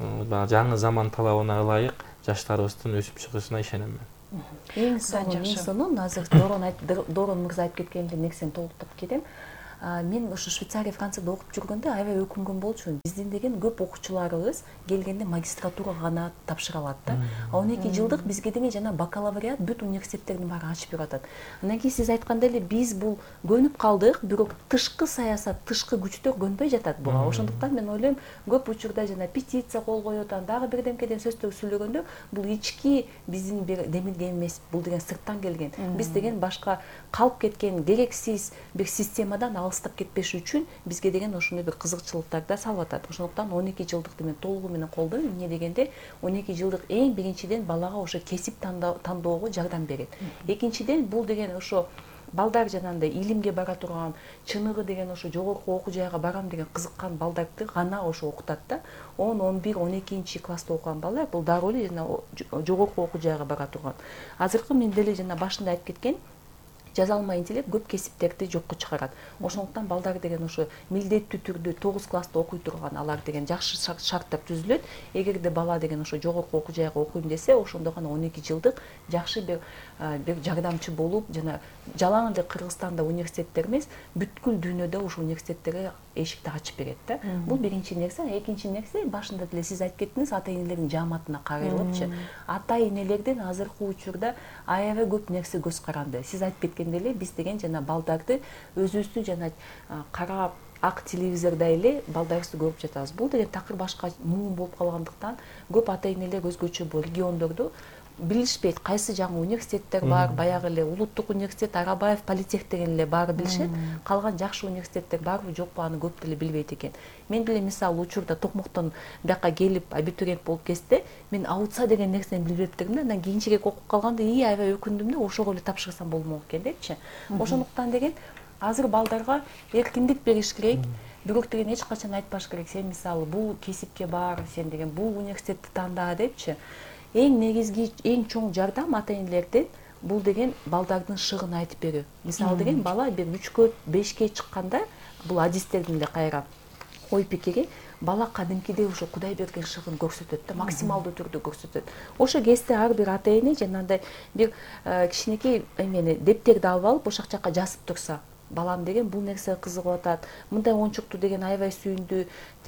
жаңы заман талабына ылайык жаштарыбыздын өсүп чыгышына ишенем мен. Эң сонун, эң сонун азыр Доорон мырза айтып кеткен нерсени толуктап кетем. Мен ушу Швейцария, Францияда окуп жүргөндө аябай өкүнгөн болчумун. Биздин деген көп окуучуларыбыз келгенде магистратурага гана тапшыра алат да. он эки жылдык бизге деген жана бакалавриат бүт университеттердин баары ачып берип атат. Андан кийин сиз айткандай эле биз бул көнүп калдык, бирок тышкы саясат, тышкы күчтөр көнбөй жатат буга. Ошондуктан мен ойлойм, көп учурда жана петиция кол коюп атат, дагы бирдемкеден сөздөр сүйлөгөндө бул ички биздин бир демилген эмес, бул деген сырттан келген. Биз деген башка калып кеткен керексиз бир системадан алыстап кетпеш үчүн бизге деген ошондой бир кызыкчылыктарды салып атат. Ошондуктан он эки жылдыкты мен толугу менен колдойм. Эмне дегенде он эки жылдык эң биринчиден балага ошо кесип тандоого жардам берет. Экинчиден бул деген ошо балдар жанагындай илимге бара турган, чыныгы деген ошо жогорку окуу жайга барам деген кызыккан балдарды гана ошо окутат да. он, он бир, он экинчи класста окуган балдар бул дароо эле жана жогорку окуу жайга бара турган. Азыркы мен деле жана башында айтып кеткен жазалма интеллект көп кесиптерди жокко чыгарат. Ошондуктан балдар деген ошо милдеттүү түрдө тогуз класста окуй турган алар деген жакшы шарттар түзүлөт. Эгерде бала деген ошо жогорку окуу жайга окуйм десе, ошондо гана он эки жылдык жакшы бир бир жардамчы болуп, жана жалаң эле Кыргызстанда университеттер эмес, бүткүл дүйнөдө ошо университеттерге эшикти ачып берет да. Бул биринчи нерсе. Экинчи нерсе, башында деле сиз айтып кеттиңиз, ата энелердин жааматына кайрылыпчы. Ата энелердин азыркы учурда аябай көп нерсе көз каранды. Сиз айтып кеткендей эле биз деген жана балдарды өзүбүздү жана кара ак телевизордой эле балдарыбызды көрүп жатабыз. Бул деген такыр башка муун болуп калгандыктан көп ата энелер өзгөчө бул региондорду билишпейт. Кайсы жаңы университеттер бар, баягы эле Улуттук университет, Арабаев, Политех деген эле баары билишет. Калган жакшы университеттер барбы жокпу аны көп деле билбейт экен. Мен деле мисалы учурда Токмоктон бияка келип абитуриент болуп кетсе, мен аутса деген нерсени билбептирмин да. Андан кийинчерээк окуп калганда ии аябай өкүндүм да, ошого эле тапшырсам болмок экен депчи. Ошондуктан деген азыр балдарга эркиндик бериш керек. Бирок деген эч качан айтпаш керек. Сен мисалы бул кесипке бар, сен деген бул университетти танда депчи. Эң негизги, эң чоң жардам ата энелерден бул деген балдардын шыгын айтып берүү. Мисалы деген бала бир үчкө, бешке чыкканда, бул адистердин эле кайра ой пикири, бала кадимкидей ошо Кудай берген шыгын көрсөтөт да, максималдуу түрдө көрсөтөт. Ошо кезде ар бир ата эне жанагындай бир кичинекей эмени дептерди алып алып, ошол жакка жазып турса, балам деген бул нерсеге кызыгып атат, мындай оюнчукту деген аябай сүйүндү,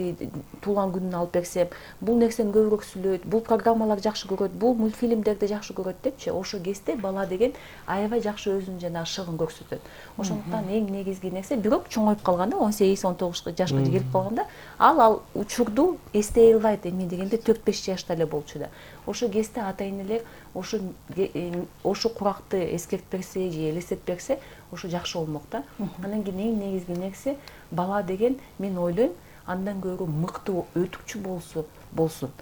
туулган күнүн алып берсем, бул нерсени көбүрөөк сүйлөйт, бул программаларды жакшы көрөт, бул мультфильмдерди жакшы көрөт депчи, ошо кезде бала деген аябай жакшы өзүнүн жана шыгын көрсөтөт. Ошондуктан эң негизги нерсе, бирок чоңоюп калганда, он сегиз он тогуз жашка келип калганда, ал ал учурду эстей албайт. Эми дегенде төрт беш жашта эле болчу да. Ошо кезде ата энелер ошо ошо куракты эскертип берсе же элестетип берсе, ошо жакшы болмок да. Андан кийин эң негизги нерсе, бала деген мен ойлойм, андан көрө мыкты өтүкчү болсун, болсун.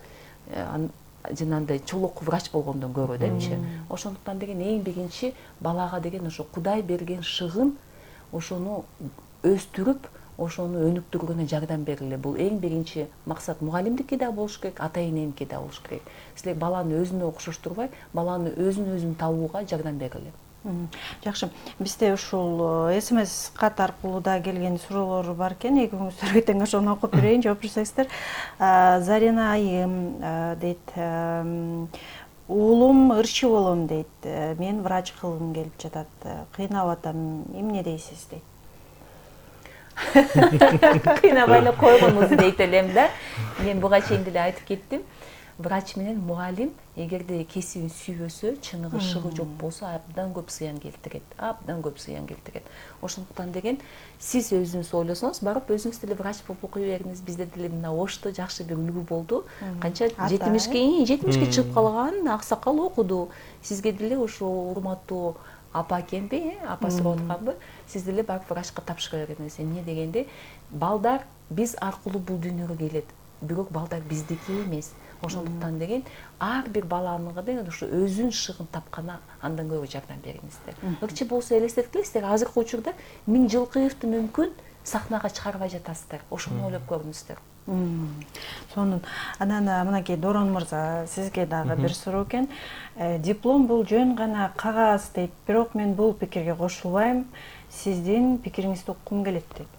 Жанагындай чолок врач болгондон көрө депчи. Ошондуктан деген эң биринчи балага деген ошо Кудай берген шыгын, ошону өстүрүп, ошону өнүктүрүүгө жардам бериле. Бул эң биринчи максат. Мугалимдики да болуш керек, ата эненики да болуш керек. Силер баланы өзүнө окшоштурбай, баланы өзүн өзүн табууга жардам бериле. Жакшы. Бизде ушул смс кат аркылуу да келген суроолор бар экен. Экөөңүздөр тең ошону окуп берейин, жооп берсеңиздер. Зарина айым дейт, уулум ырчы болом дейт. Мен врач кылгым келип жатат. Кыйнап атам. Эмне дейсиз дейт. Кыйнабай эле койгонбуз дейт элем да. Мен буга чейин деле айтып кеттим. Врач менен мугалим эгерде кесибин сүйбөсө, чыныгы шыгы жок болсо, абдан көп зыян келтирет. Абдан көп зыян келтирет. Ошондуктан деген сиз өзүңүз ойлосоңуз, барып өзүңүз деле врач болуп окуй бериңиз. Бизде деле мына Ошто жакшы бир үлгү болду. Канча жетимишке, жетимишке чыгып калган аксакал окуду. Сизге деле ошо урматтуу апа экенби, апа сурап атканбы, сиз деле барып врачка тапшыра бериңиз. Эмне дегенде, балдар биз аркылуу бул дүйнөгө келет. бирок балдар биздики эмес. Ошондуктан деген ар бир баланыга деген ушу өзүнүн шыгын тапкана андан көбү жардам бериңиздер. Ыкчы болсо элестеткилейсиздер, азыркы учурда Миң Жылкыевди мүмкүн сахнага чыгарбай жатасыздар. Ошону ойлоп көрүңүздөр. Сонун. Анан мынакей Дорон мырза, сизге дагы бир суроо экен. Диплом бул жөн гана кагаз дейт, бирок мен бул пикирге кошулбайм. Сиздин пикириңизди уккум келет дейт.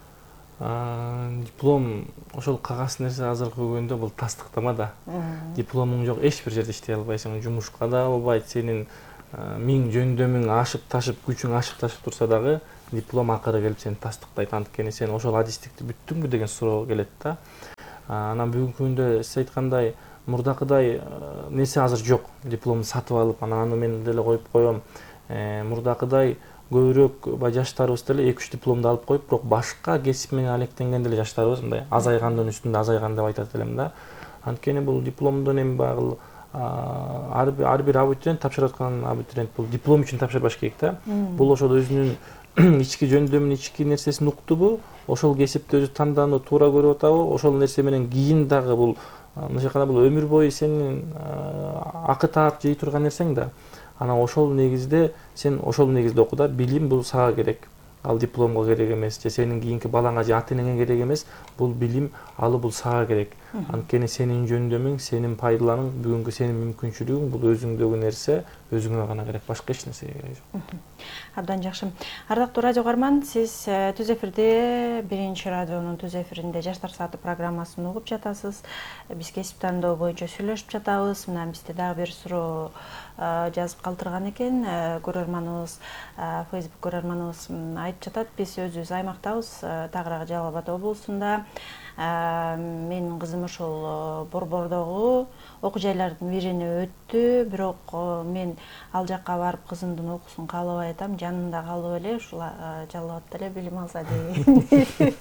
Диплом ошол кагаз нерсе азыркы күндө бул тастыктама да. Дипломуң жок, эч бир жерде иштей албайсың, жумушка да албайт. Сенин миң жөндөмүң ашып ташып, күчүң ашып ташып турса дагы диплом акыры келип сени тастыктайт. Анткени сен ошол адистикти бүттүңбү деген суроо келет да. Анан бүгүнкү күндө сиз айткандай мурдакыдай нерсе азыр жок. Дипломду сатып алып, анан аны мен деле коюп коем. Мурдакыдай көбүрөөк жаштарыбыз деле эки үч дипломду алып коюп, бирок башка кесип менен алектенген деле жаштарыбыз мындай азайгандын үстүндө азайган деп айтат элем да. Анткени бул дипломдун эми багыл ар бир абитуриент тапшырып аткан абитуриент бул диплом үчүн тапшырбаш керек да. Бул ошол өзүнүн ички жөндөмүн, ички нерсесин уктубу, ошол кесипти өзү тандоону туура көрүп атабы, ошол нерсе менен кийин дагы бул мындайча айтканда бул өмүр бою сенин акы таап жей турган нерсең да. Анан ошол негизде сен ошол негизде оку да, билим бул сага керек. Ал дипломго керек эмес, же сенин кийинки балаңа же ата-энеңе керек эмес. Бул билим, алы бул сага керек. Анткени сенин жөндөмүң, сенин пайдаланың, бүгүнкү сенин мүмкүнчүлүгүң бул өзүңдөгү нерсе, өзүңө гана керек, башка эч нерсеге керек жок. Абдан жакшы. Ардактуу радио угарман, сиз Түз эфирде, биринчи радионун Түз эфиринде Жаштар сааты программасын угуп жатасыз. Биз кесип тандоо боюнча сүйлөшүп жатабыз. Мына бизде дагы бир суроо жазып калтырган экен. Көрөрманыбыз, Facebook көрөрманыбыз айтып жатат, биз өзүбүз аймактабыз, Тагырак Жалал Абад облусунда. Менин кызым ошол Борбордогу окуу жайлардын бирине өттү, бирок мен ал жакка барып кызымдын окуусун каалабай атам, жанында калып эле ушул Жалал Абадда эле билим алса дейм.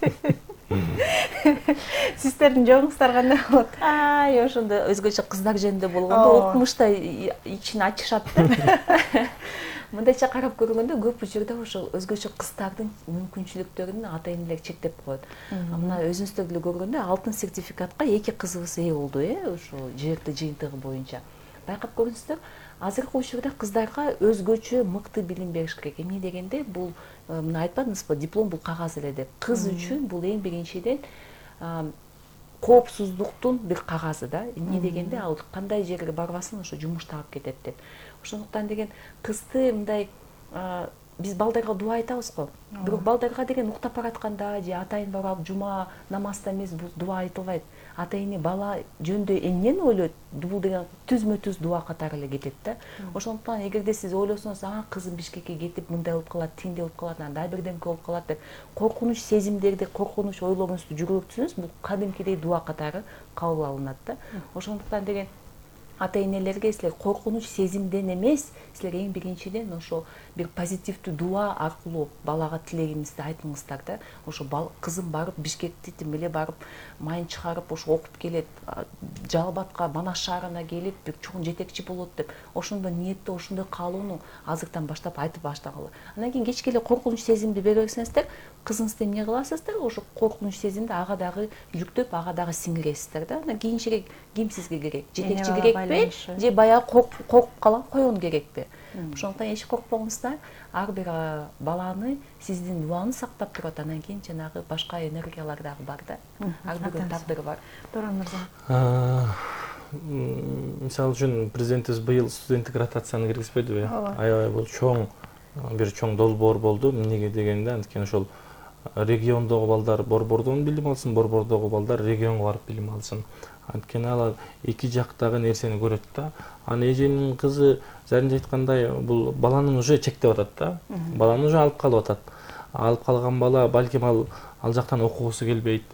Сиздердин жогуңуздар кандай болот? Ай, ошондо өзгөчө кыздар жөнүндө болгондо окумушта ичин ачышат да. Мындайча карап көргөндө көп учурда ошол өзгөчө кыздардын мүмкүнчүлүктөрүн ата-энелер чектеп коет. Мына өзүңүздөр деле көргөндө алтын сертификатка эки кызыбыз ээ болду, э, ошо жерди жыйынтыгы боюнча. Байкап көрүңүздөр, азыркы учурда кыздарга өзгөчө мыкты билим бериш керек. Эмне дегенде, бул мына айтпадыңызбы, диплом бул кагаз эле деп. Кыз үчүн бул эң биринчиден коопсуздуктун бир кагазы да. Эмне дегенде, ал кандай жерге барбасын ошо жумуш таап кетет деп. Ошондуктан деген кызды мындай биз балдарга дуа айтабыз го. Бирок балдарга деген уктап баратканда же атайын барып жума намазда эмес бул дуа айтылбайт. Ата-эне бала жөнүндө эмнени ойлойт? Бул деген түзмө-түз дуа катары эле кетет да. Ошондуктан эгерде сиз ойлосоңуз, а кызым Бишкекке кетип мындай болуп калат, тиндей болуп калат, анда бирдемке болуп калат деп коркунуч сезимдерди, коркунуч ойлоруңузду жүргүзсөңүз, бул кадимкидей дуа катары кабыл алынат да. Ошондуктан деген ата-энелерге силер коркунуч сезимден эмес, силер эң биринчиден ошо бир позитивдүү дуа аркылуу балага тилегиңизди айтыңыздар да. Ошо кызым барып Бишкекти тим эле барып майын чыгарып ошо окуп келет, Жалал Абадка, Манас шаарына келип бир чоң жетекчи болот деп. Ошондо ниетте ошондой каалоону азыртан баштап айтып баштагыла. Андан кийин кечке эле коркунуч сезимди бере берсеңиздер, кызыңызды эмне кыласыздар? Ошо коркунуч сезимди ага дагы жүктөп, ага дагы сиңиресиздер да. Анан кийинчерээк ким сизге керек? Жетекчи керекпи? Же баягы коркуп калган коён керекпи? Ошондуктан эч коркпоңуздар. Ар бир баланы сиздин дуаңыз сактап турат, анан кийин жанагы башка энергиялар дагы бар да. Ар биринин тагдыры бар. Дорон мырза. Мисалы үчүн президентибиз быйыл студенттик ротацияны киргизбедиби? Аябай бул чоң бир чоң долбоор болду. Эмнеге дегенде, анткени ошол региондогу балдар Борбордон билим алсын, Борбордогу балдар регионго барып билим алсын. Анткени алар эки жактагы нерсени көрөт да. Аны эженин кызы заринче айткандай, бул баланын уже чектеп атат да. Баланы уже алып калып атат. Алып калган бала балким ал ал жактан окугусу келбейт.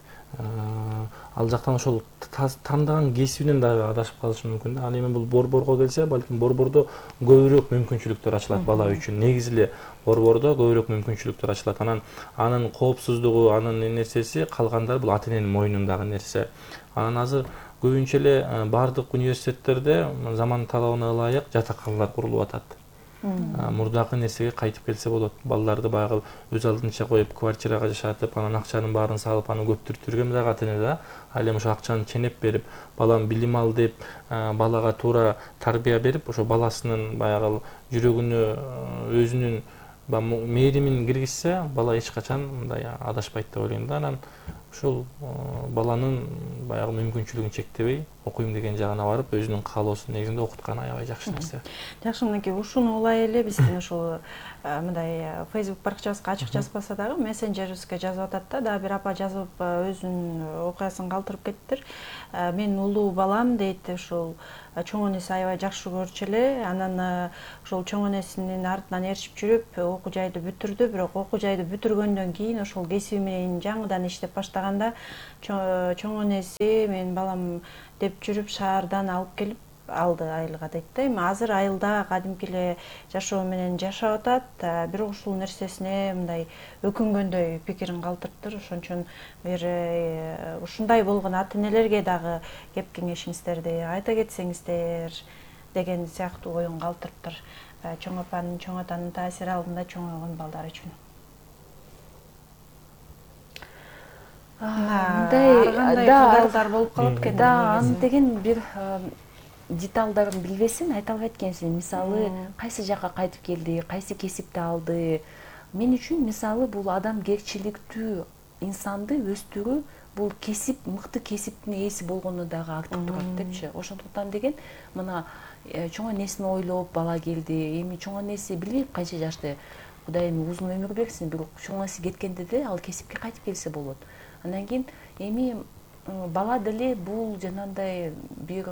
Ал жактан ошол тандаган кесибинен дагы адашып калышы мүмкүн да. Ал эми бул Борборго келсе, балким Борбордо көбүрөөк мүмкүнчүлүктөр ачылат бала үчүн. Негизи эле Борбордо көбүрөөк мүмкүнчүлүктөр ачылат. Анан анын коопсуздугу, анын нерсеси калгандар бул ата-эненин мойнундагы нерсе. Анан азыр көбүнчө эле бардык университеттерде заман талабына ылайык жатаканалар курулуп атат. мурдакы нерсеге кайтып келсе болот. Балдарды баягы өз алдынча коюп квартирага жашатып, анан акчанын баарын салып, аны көптүртүргөн дагы ата эне да. Ал эми ошо акчаны ченеп берип, балам билим ал деп, балага туура тарбия берип, ошо баласынын баягы жүрөгүнө өзүнүн мээримин киргизсе, бала эч качан мындай адашпайт деп ойлойм да. Анан ушул баланын баягы мүмкүнчүлүгүн чектебей, окуйм деген жагына барып, өзүнүн каалоосунун негизинде окутканы аябай жакшы нерсе. Жакшы, мынакей ушуну улай эле биздин ушул мындай Facebook баракчабызга ачык жазбаса дагы мессенджерибизге жазып атат да, дагы бир апа жазып өзүнүн окуясын калтырып кеттир. Менин улуу балам дейт, ушул чоң энеси аябай жакшы көрчү эле, анан ошол чоң энесинин артынан ээрчип жүрүп окуу жайды бүтүрдү, бирок окуу жайды бүтүргөндөн кийин ошол кесиби менен жаңыдан иштеп баштаганда чоң энеси менин балам деп жүрүп шаардан алып келип алды айылга дейт да. Эми азыр айылда кадимки эле жашоо менен жашап атат, бирок ушул нерсесине мындай өкүнгөндөй пикирин калтырыптыр. Ошон үчүн бир ушундай болгон ата энелерге дагы кеп кеңешиңиздерди айта кетсеңиздер деген сыяктуу оюн калтырыптыр. Чоң апанын, чоң атанын таасири алдында чоңойгон балдар үчүн. Мындай да болуп калат экен. Да, аны деген бир деталдарын билбесин айта албайт экенсиң. Мисалы, кайсы жакка кайтып келди, кайсы кесипти алды. Мен үчүн мисалы бул адамгерчиликтүү инсанды өстүрүү, бул кесип, мыкты кесиптин ээси болгону дагы артып турат депчи. Ошондуктан деген мына чоң энесин ойлоп бала келди. Эми чоң энеси билбейм канча жашта. Кудай эми узун өмүр берсин, бирок чоң энеси кеткенде деле ал кесипке кайтып келсе болот. Андан кийин эми бала деле бул жанагындай бир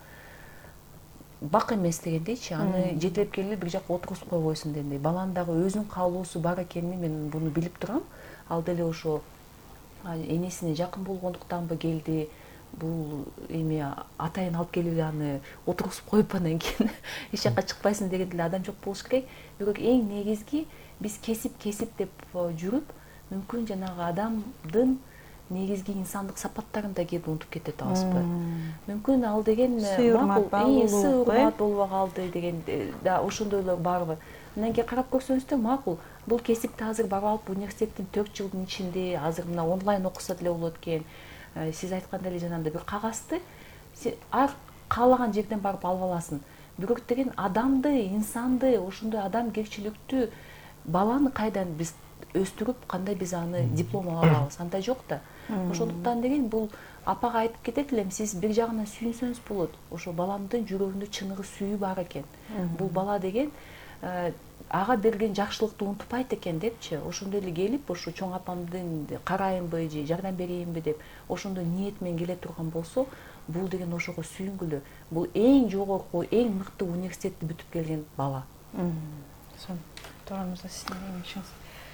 бак эмес дегендейчи, аны жетелеп келип бир жакка отургузуп койбойсуң дегендей. Баланын дагы өзүнүн каалоосу бар экенин мен буну билип турам. Ал деле ошо энесине жакын болгондуктанбы келди, бул эми атайын алып келип аны отургузуп коюп анан кийин эч жакка чыкпайсың деген деле адам жок болуш керек. Бирок эң негизги биз кесип кесип деп жүрүп, мүмкүн жанагы адамдын негизги инсандык сапаттарын да кээде унутуп кетет атабызбы. Мүмкүн ал деген макул, урмат болбой калды деген да ошондойлор барбы. Андан кийин карап көрсөңүздөр макул. Бул кесипти азыр барып алып университеттин төрт жылдын ичинде азыр мына онлайн окуса деле болот экен. Сиз айткандай эле жанагындай бир кагазды ар каалаган жерден барып алып аласың. Бирок деген адамды, инсанды, ошондой адамгерчиликтүү баланы кайдан биз өстүрүп, кандай биз аны диплом ала алабыз? Андай жок да. Ошондуктан деген бул апага айтып кетет элем, сиз бир жагынан сүйүнсөңүз болот. Ошо баламдын жүрөгүндө чыныгы сүйүү бар экен. Бул бала деген ага берген жакшылыкты унутпайт экен депчи. Ошондой эле келип, ошо чоң апамдын карайынбы же жардам берейинби деп ошондой ниет менен келе турган болсо, бул деген ошого сүйүнгүлө. Бул эң жогорку, эң мыкты университетти бүтүп келген бала. Сон, турамыз да сиздин кеңешиңиз.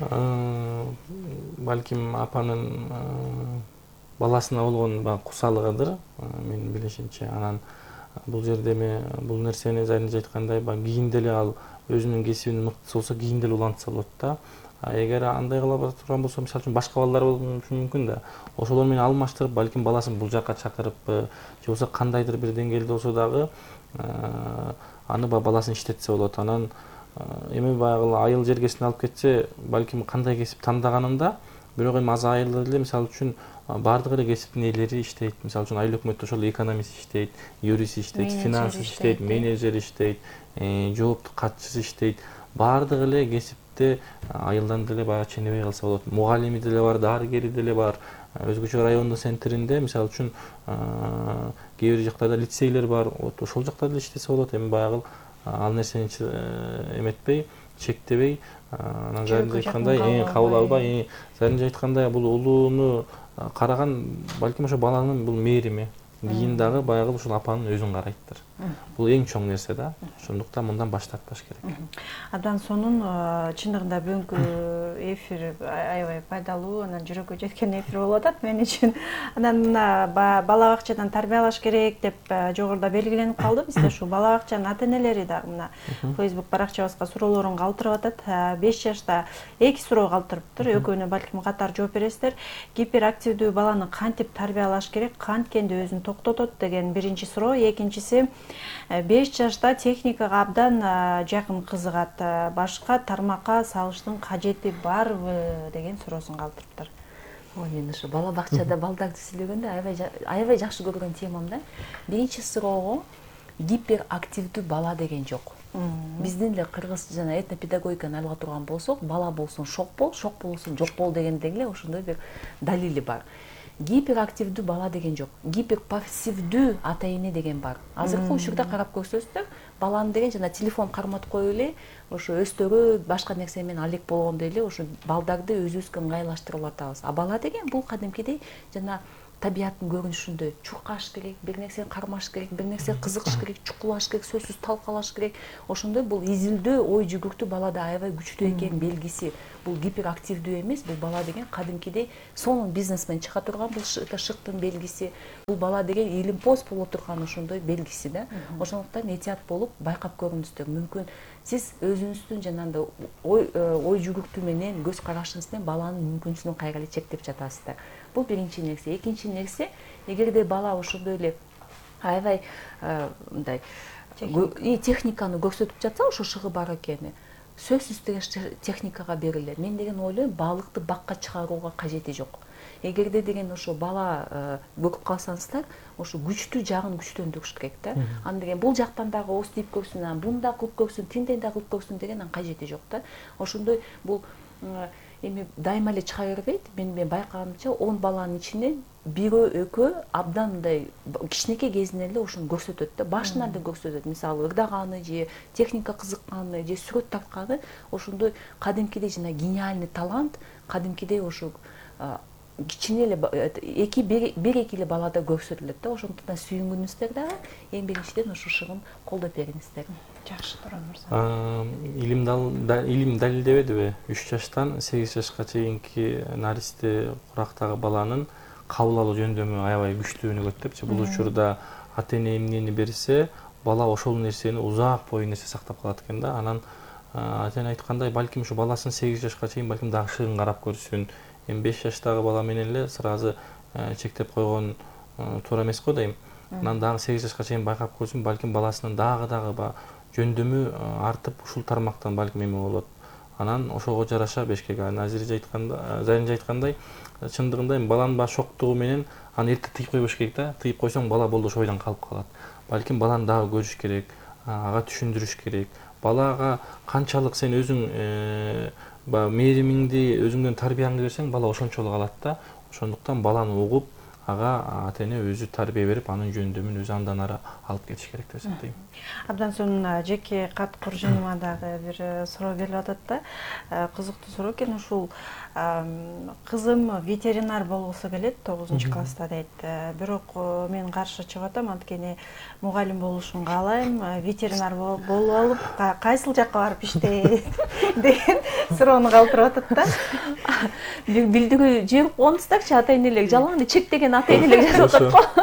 Балким апанын баласына болгон кусалыгыдыр, менин билишимче. Анан бул жерде эми бул нерсени заринже айткандай, кийин деле ал өзүнүн кесибинин мыктысы болсо, кийин деле улантса болот да. Эгер андай кыла турган болсо, мисалы үчүн башка балдар болушу мүмкүн да. Ошолор менен алмаштырып, балким баласын бул жакка чакырыппы, же болбосо кандайдыр бир деңгээлде болсо дагы аны баласын иштетсе болот. Анан эми баягы айыл жергесине алып кетсе, балким кандай кесип тандаганында, бирок эми аз айылда деле мисалы үчүн баардык эле кесиптин ээлери иштейт. Мисалы үчүн айыл өкмөттө ошол экономист иштейт, юрист иштейт, финансист иштейт, менеджер иштейт, жооптук катчысы иштейт. Баардык эле кесипте айылдан деле баягы ченебей калса болот. Мугалими деле бар, дарыгери деле бар. Өзгөчө райондун центринде мисалы үчүн кээ бир жактарда лицейлер бар. Ошол жакта деле иштесе болот. Эми баягы ал нерсени эметпей, чектебей, анан заринже айткандай, эң кабыл албай, заринже айткандай бул улууну караган, балким ошо баланын бул мээрими. Кийин дагы баягы ушул апанын өзүн карайттыр. Бул эң чоң нерсе да. Ошондуктан мындан баш тартпаш керек. Абдан сонун чындыгында бүгүнкү эфир аябай пайдалуу, анан жүрөккө жеткен эфир болуп атат мен үчүн. Анан мына бала бакчадан тарбиялаш керек деп жогоруда белгиленип калды. Бизде ушул бала бакчанын ата-энелери дагы мына Facebook баракчабызга суроолорун калтырып атат. беш жашта эки суроо калтырыптыр. Экөөнө балким катар жооп бересиздер. Гиперактивдүү баланы кантип тарбиялаш керек, канткенде өзүн токтотот деген биринчи суроо. Экинчиси, беш жашта техникага абдан жакын кызыгат. Башка тармакка салыштын кажети барбы деген суроосун калтырыптыр. Ой, мен ушу бала бакчада балдарды сүйлөгөндө аябай аябай жакшы көргөн темам да. Биринчи суроого гиперактивдүү бала деген жок. Биздин эле кыргыз жана этнопедагогиканы алга турган болсок, бала болсун шок бол, шок болсун жок бол дегендей эле ошондой бир далили бар. Гиперактивдүү бала деген жок. Гиперпассивдүү ата-эне деген бар. Азыркы учурда карап көрсөздөр, баланы деген жана телефон карматып коюп эле, ошо өстөрү башка нерсе менен алек болгондой эле ошо балдарды өзүбүзгө ыңгайлаштырып атабыз. А бала деген бул кадимкидей жана табияттын көрүнүшүндөй чуркаш керек, бир нерсени кармаш керек, бир нерсе кызыгыш керек, чукулаш керек, сөзсүз талкалаш керек. Ошондой бул изилдөө, ой жүгүртүү балада аябай күчтүү экен белгиси. Бул гиперактивдүү эмес, бул бала деген кадимкидей сонун бизнесмен чыга турган, бул шыктын белгиси. Бул бала деген илимпоз боло турган ошондой белгиси да. Ошондуктан этият болуп байкап көрүңүздөр. Мүмкүн сиз өзүңүздүн жанагындай ой ой жүгүртүү менен, көз карашыңыз менен баланын мүмкүнчүлүгүн кайра эле чектеп жатасыздар. Бул биринчи нерсе. Экинчи нерсе, эгерде бала ошондой эле аябай мындай техниканы көрсөтүп жатса, ошо шыгы бар экени, сөзсүз техникага берилет. Мен деген ойлойм, балыкты бакка чыгарууга кажети жок. Эгерде деген ошо бала көрүп калсаңыздар, ошо күчтүү жагын күчтөндүрүш керек да. Аны деген бул жактан дагы ооз тийип көрсүн, бунда кылып көрсүн, тиндей да кылып көрсүн дегенин кажети жок да. Ошондой бул эми дайыма эле чыга бербейт. Мен мен байкаганымча он баланын ичинен бирөө экөө абдан мындай кичинекей кезинен эле ошону көрсөтөт да. Башынан да көрсөтөт. Мисалы ырдаганы же техника кызыкканы же сүрөт тартканы ошондой кадимкидей жана гениальный талант кадимкидей ошо кичине эле эки бир эки эле балада көрсөтүлөт да. Ошондуктан сүйүнгүнүздөр дагы эң биринчиден ошо шыгын колдоп бериңиздер. Жакшы, Туран мырза. Илим далилдебедиби? үч жаштан сегиз жашка чейинки наристе курактагы баланын кабыл алуу жөндөмү аябай күчтүү өнүгөт депчи. Бул учурда ата-эне эмнени берсе, бала ошол нерсени узак бою нерсе сактап калат экен да. Анан ата-эне айткандай, балким ушу баласын сегиз жашка чейин балким дагы шыгын карап көрсүн. Эми беш жаштагы бала менен эле сразу чектеп койгон туура эмес го дейм. Анан дагы сегиз жашка чейин байкап көрсүн, балким баласынын дагы дагы жөндөмү артып ушул тармактан балким эме болот. Анан ошого жараша бешкек. Азыр айтканда, Заринже айткандай, чындыгында баланын баш шоктугу менен аны эрте тыйып койбош керек да. Тыйып койсоң бала болду ошо ойдон калып калат. Балким баланы дагы көрүш керек, ага түшүндүрүш керек. Балага канчалык сен өзүң мээримиңди, өзүңдөн тарбияңды берсең, бала ошончолук алат да. Ошондуктан баланы угуп, ага ата-эне өзү тарбия берип, анын жөндөмүн өзү андан ары алып кетиш керек деп эсептейм. Абдан сонун жеке кат куржуныма дагы бир суроо берип атат да. Кызыктуу суроо экен. Ушул кызым ветеринар болгусу келет, тогузунчу класста дейт. Бирок мен каршы чыгып атам, анткени мугалим болушун каалайм. Ветеринар болуп алып, кайсыл жакка барып иштейт деген суроону калтырып атат да. Билдирүү жиберип коңуздарчы, ата-энелер жалаң эле чектеген ата-энелер жазып атат го.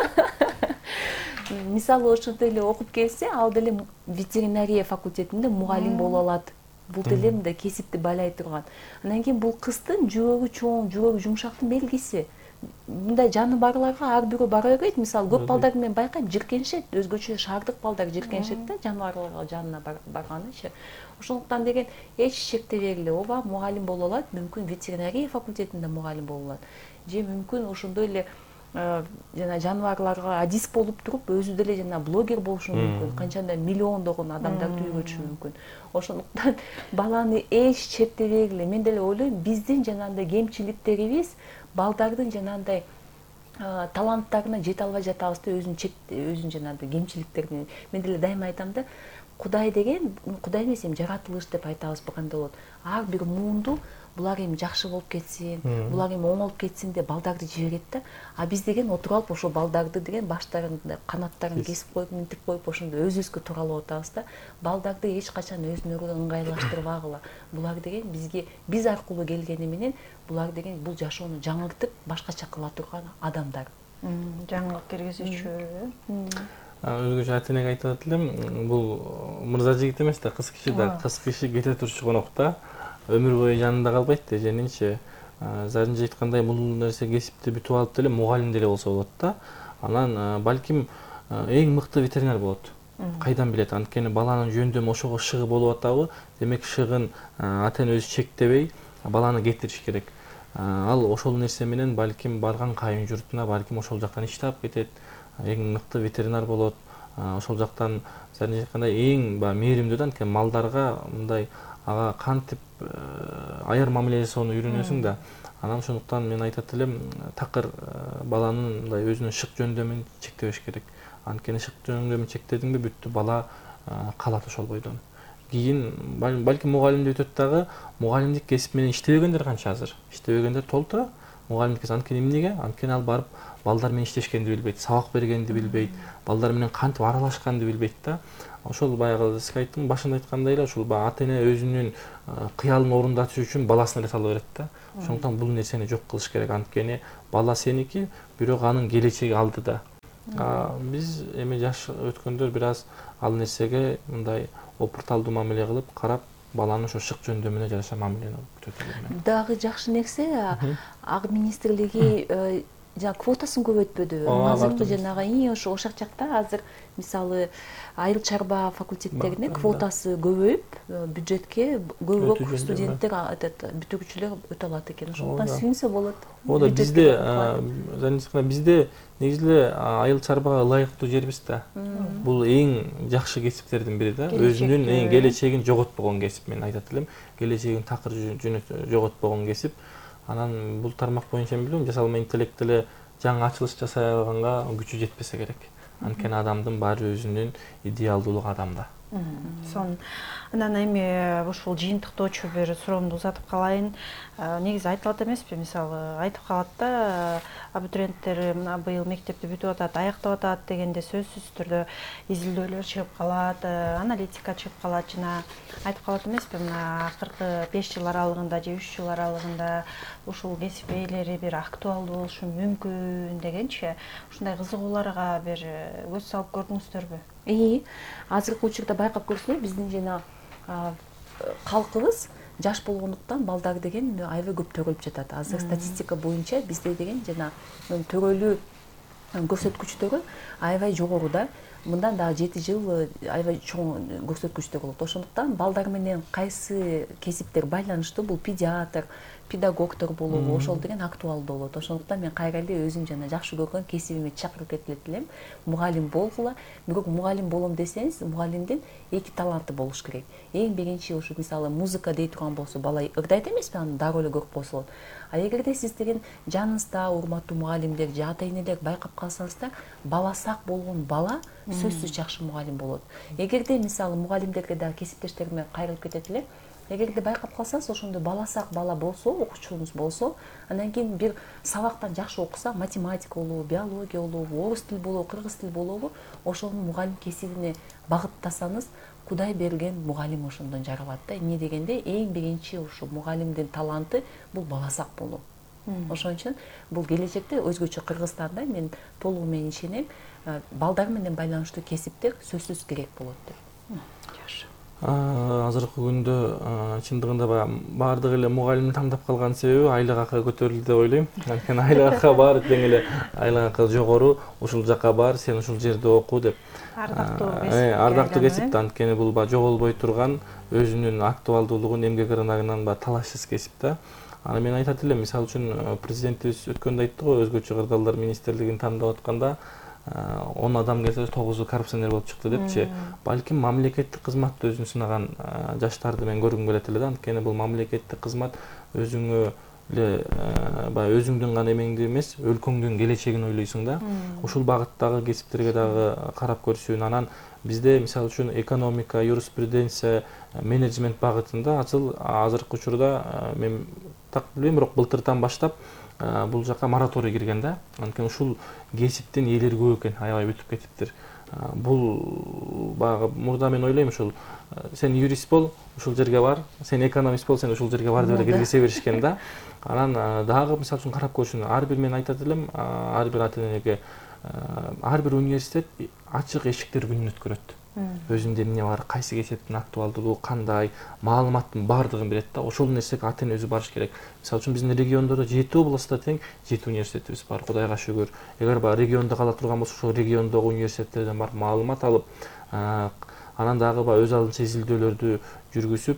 Мисалы ошондой эле окуп келсе, ал деле ветеринария факультетинде мугалим боло алат. Бул деле мындай кесипти байлай турган. Анан кийин бул кыздын жүрөгү чоң, жүрөгү жумшактын белгиси. Мындай жаны барларга ар бирөө бара бербейт. Мисалы көп балдар мен байкайм, жиркенишет, өзгөчө шаардык балдар жиркенишет да, жаныбарларга жанына барганычы. Ошондуктан деген эч шектебей эле ооба мугалим боло алат, мүмкүн ветеринария факультетинде мугалим боло алат. Же мүмкүн ошондой эле жана жаныбарларга адис болуп туруп, өзү деле жана блогер болушу мүмкүн. Канчандай миллиондогон адамдарды үйрөтүшү мүмкүн. Ошондуктан баланы эч чектебей эле, мен деле ойлойм, биздин жанагындай кемчиликтерибиз балдардын жанагындай таланттарына жете албай жатабыз да, өзүн чек өзүн жанагындай кемчиликтерине. Мен деле дайыма айтам да, Кудай деген, Кудай эмес, эми жаратылыш деп айтабыз кандай болот. Ар бир муунду булар эми жакшы болуп кетсин, булар эми оңолуп кетсин деп балдарды жиберет да. А биз деген отуруп алып ошо балдарды деген баштарын, канаттарын кесип коюп, минтип коюп, ошондо өзүбүзгө тууралап атабыз да. Балдарды эч качан өзүнөргө ыңгайлаштырбагыла. Булар деген бизге биз аркылуу келгени менен булар деген бул жашоону жаңыртып, башкача кыла турган адамдар. Жаңылык киргизүүчү. Өзгөчө ата энеге айтып элем, бул мырза жигит эмес да, кыз киши да, кыз киши кете турчу конокта өмүр бою жанында калбайт да, женинчи зарынча айткандай бул нерсе кесипти бүтүп алып деле мугалим деле болсо болот да. Анан балким эң мыкты ветеринар болот. Кайдан билет, анткени баланын жөндөмү ошого шыгы болуп атабы, демек шыгын ата эне өзү чектебей баланы кетириш керек. Ал ошол нерсе менен балким барган кайын журтуна балким ошол жактан иш таап кетет. Эң мыкты ветеринар болот. Ошол жактан зарынча айткандай эң мээримдүү да, анткени малдарга мындай ага кантип аяр мамиле жасоону үйрөнөсүң да. Анан ошондуктан мен айтат элем, такыр баланын мындай өзүнүн шык жөндөмүн чектебеш керек. Анткени шык жөндөмүн чектедиңби бүттү, бала калат ошол бойдон. Кийин балким мугалимдик өтөт дагы, мугалимдик кесип менен иштебегендер канча азыр. Иштебегендер толтура. Мугалимдик кесип анткени эмнеге? Анткени ал барып балдар менен иштешкенди билбейт, сабак бергенди билбейт, балдар менен кантип аралашканды билбейт да. Ошол баягы сиз айттым, башында айткандай эле, ошол ата эне өзүнүн кыялын орундатыш үчүн баласына эле сала берет да. Ошондуктан бул нерсени жок кылыш керек, анткени бала сеники, бирок анын келечеги алдыда. Биз эми жаш өткөндөр бир аз ал нерсеге мындай опурталдуу мамиле кылып, карап, баланын ошо шык жөндөмүнө жараша мамилени күтөт элем. Дагы жакшы нерсе, Ак министрлиги жана квотасын көбөйтпөдү. Азыркы жанагы ии ошо ошак жакта азыр мисалы айыл чарба факультеттерине квотасы көбөйүп, бюджетке көбүрөөк студенттер, бүтүрүүчүлөр өтө алат экен. Ошондуктан сүйүнсө болот. Оода бизде, бизде негизи эле айыл чарбага ылайыктуу жербиз да. Бул эң жакшы кесиптердин бири да. Өзүнүн эң келечегин жоготпогон кесип, мен айтат элем. Келечегин такыр жоготпогон кесип. Анан бул тармак боюнча мен билем, жасалма интеллект эле жаңы ачылыш жасай алганга күчү жетпесе керек. Анткени адамдын баары өзүнүн идеалдуулугу адамда. Сон анан эми ушул жыйынтыктоочу бир суроомду узатып калайын. Негизи айтылат эмеспи, мисалы айтып калат да, абитуриенттер быйыл мектепти бүтүп атат, аяктап атат дегенде сөзсүз түрдө изилдөөлөр чыгып калат, аналитика чыгып калат, жана айтып калат эмеспи, мына акыркы беш жыл аралыгында же үч жыл аралыгында ушул кесип ээлери бир актуалдуу болушу мүмкүн дегенчи, ушундай кызыгууларга бир көз салып көрдүңүздөрбү? Ии, азыркы учурда байкап көрсөң, биздин жана калкыбыз жаш болгондуктан балдар деген аябай көп төрөлүп жатат. Азыр статистика боюнча бизде деген жана төрөлүү көрсөткүчтөрү аябай жогору да. Мындан дагы жети жыл аябай чоң көрсөткүчтөр болот. Ошондуктан балдар менен кайсы кесиптер байланыштуу, бул педиатр, педагогдор болобу, ошол деген актуалдуу болот. Ошондуктан мен кайра эле өзүм жана жакшы көргөн кесибиме чакырып кетет элем. Мугалим болгула. Бирок мугалим болом десеңиз, мугалимдин эки таланты болуш керек. Эң биринчи ушу мисалы музыка дей турган болсо, бала ырдайт эмеспи, аны дароо эле көрүп койсо болот. А эгерде сиз деген жаныңызда урматтуу мугалимдер же ата энелер байкап калсаңыздар, бала сак болгон бала сөзсүз жакшы мугалим болот. Эгерде мисалы мугалимдерге да кесиптештериме кайрылып кетет элем, эгерде байкап калсаңыз, ошондо бала сак бала болсо, окуучуңуз болсо, анан кийин бир сабактан жакшы окуса, математика болобу, биология болобу, орус тил болобу, кыргыз тил болобу, ошонун мугалим кесибине багыттасаңыз, Кудай берген мугалим ошондон жаралат да. Эмне дегенде эң биринчи ушу мугалимдин таланты бул бала сак болуу. Ошон үчүн бул келечекте өзгөчө Кыргызстанда мен толугу менен ишенем, балдар менен байланыштуу кесиптер сөзсүз керек болот деп. Жакшы. Азыркы күндө чындыгында баардык эле мугалимди тандап калган себеби айлык акы көтөрүлдү деп ойлойм. Анткени айлык акы баары тең эле айлык акы жогору, ушул жакка бар, сен ушул жерде оку деп. Ардактуу кесип. Ардактуу кесип, анткени бул жоголбой турган, өзүнүн актуалдуулугун, эмгек ырынагынан талашсыз кесип да. Аны мен айтат элем, мисалы үчүн президентибиз өткөндө айтты го, өзгөчө кырдаалдар министрлигин тандап атканда он адам келсе тогузу коррупционер болуп чыкты депчи. Балким мамлекеттик кызматты өзүн сынаган жаштарды мен көргүм келет эле да, анткени бул мамлекеттик кызмат өзүңө эле баягы өзүңдүн гана эмеңди эмес, өлкөңдүн келечегин ойлойсуң да. Ушул багыттагы кесиптерге дагы карап көрсүн. Анан бизде мисалы үчүн экономика, юриспруденция, менеджмент багытында азыр азыркы учурда мен так билбейм, бирок былтыртан баштап бул жака мораторий кирген да. Анткени ушул кесиптин ээлери көп экен, аябай бүтүп кетиптир. Бул баягы мурда мен ойлойм ушул сен юрист бол, ушул жерге бар, сен экономист бол, сен ушул жерге бар деп эле киргизе беришкен да. Анан дагы мисалы үчүн карап көрсүн, ар бир мен айтат элем, ар бир ата-энеге ар бир университет ачык эшиктер күнүн өткөрөт. Өзүндө эмне бар, кайсы кесиптин актуалдуулугу кандай, маалыматтын бардыгын берет да. Ошол нерсеге ата-эне өзү барыш керек. Мисалы үчүн биздин региондордо жети областта тең жети университетибиз бар, Кудайга шүгүр. Эгер баягы региондо кала турган болсо, ошол региондогу университеттерден барып маалымат алып, анан дагы баягы өз алдынча изилдөөлөрдү жүргүзүп,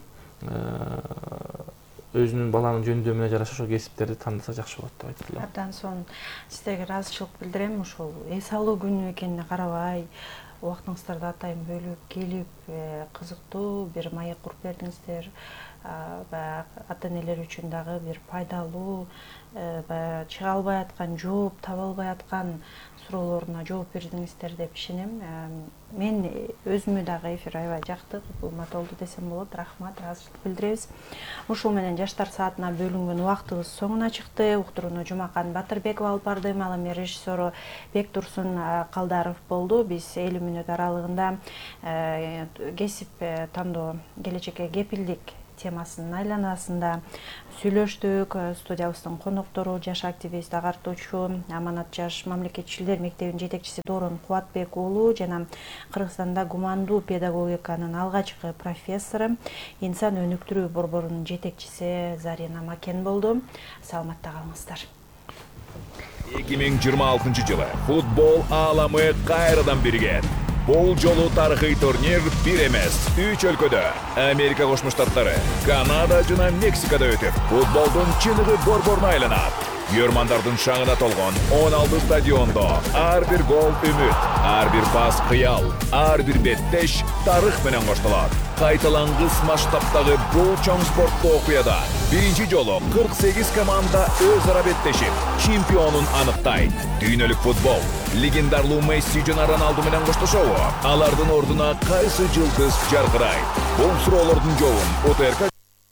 өзүнүн баланын жөндөмүнө жараша ошол кесиптерди тандаса жакшы болот деп айтат элем. Абдан сонун. Сиздерге ыраазычылык билдирем, ушул эс алуу күнү экенине карабай, убактыңыздарды атайын бөлүп келип, кызыктуу бир маек куруп бердиңиздер. Баягы ата-энелер үчүн дагы бир пайдалуу, баягы чыга албай аткан, жооп таба албай аткан суроолоруна жооп бердиңиздер деп ишенем. Мен өзүмө дагы эфир аябай жакты, кызмат болду десем болот. Рахмат, ыраазычылык билдиребиз. Ушул менен жаштар саатына бөлүнгөн убактыбыз соңуна чыкты. Уктурууну Жумакан Батырбекова алып бардым, ал эми режиссеру Бектурсун Калдаров болду. Биз элүү мүнөт аралыгында кесип тандоо, келечекке кепилдик темасынын айланасында сүйлөштүк. Студиябыздын коноктору жаш активист, агартуучу, Аманат жаш мамлекетчилдер мектебинин жетекчиси Дорон Кубатбек уулу жана Кыргызстанда гумандуу педагогиканын алгачкы профессору, инсан өнүктүрүү борборунун жетекчиси Зарина Макен болду. Саламатта калыңыздар. эки миң жыйырма алтынчы жылы футбол ааламы кайрадан бирген. Бул жолу тарыхый турнир бир эмес, үч өлкөдө, Америка Кошмо Штаттары, Канада жана Мексикада өтүп, футболдун чыныгы борборуна айланат. Күйөрмандардын шаңына толгон он алты стадиондо ар бир гол үмүт, ар бир пас кыял, ар бир беттеш тарых менен коштолот. Кайталангыс масштабтагы бул чоң спорттуу окуяда биринчи жолу кырк сегиз команда өз ара беттешип, чемпионун аныктайт. Дүйнөлүк футбол легендарлуу Месси жана Роналду менен коштошобу? Алардын ордуна кайсы жылдыз жаркырайт? Бул суроолордун жообун ОТРК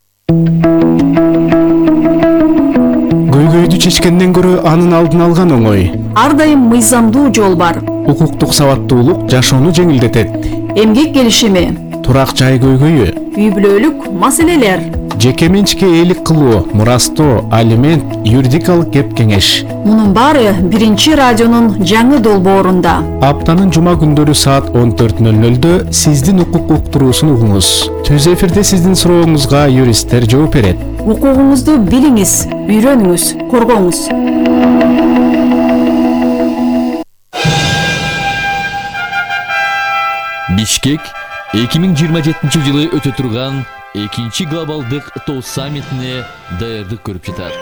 Көйгөйдү чечкенден көрө анын алдын алган оңой. Ар дайым мыйзамдуу жол бар. Укуктук сабаттуулук жашоону жеңилдетет. Эмгек келишими, турак жай көйгөйү, үй бүлөлүк маселелер, жеке менчикке ээлик кылуу, мурастоо, алимент, юридикалык кеп кеңеш. Мунун баары биринчи радионун жаңы долбоорунда. Аптанын жума күндөрү саат он төрт нөл нөлдө сиздин укук уктуруусун угуңуз. Түз эфирде сиздин сурооңузга юристтер жооп берет. Укугуңузду билиңиз, үйрөнүңүз, коргоңуз. Бишкек эки миң жыйырма жетинчи жылы өтө турган экинчи глобалдык тоо саммитине даярдык көрүп жатат.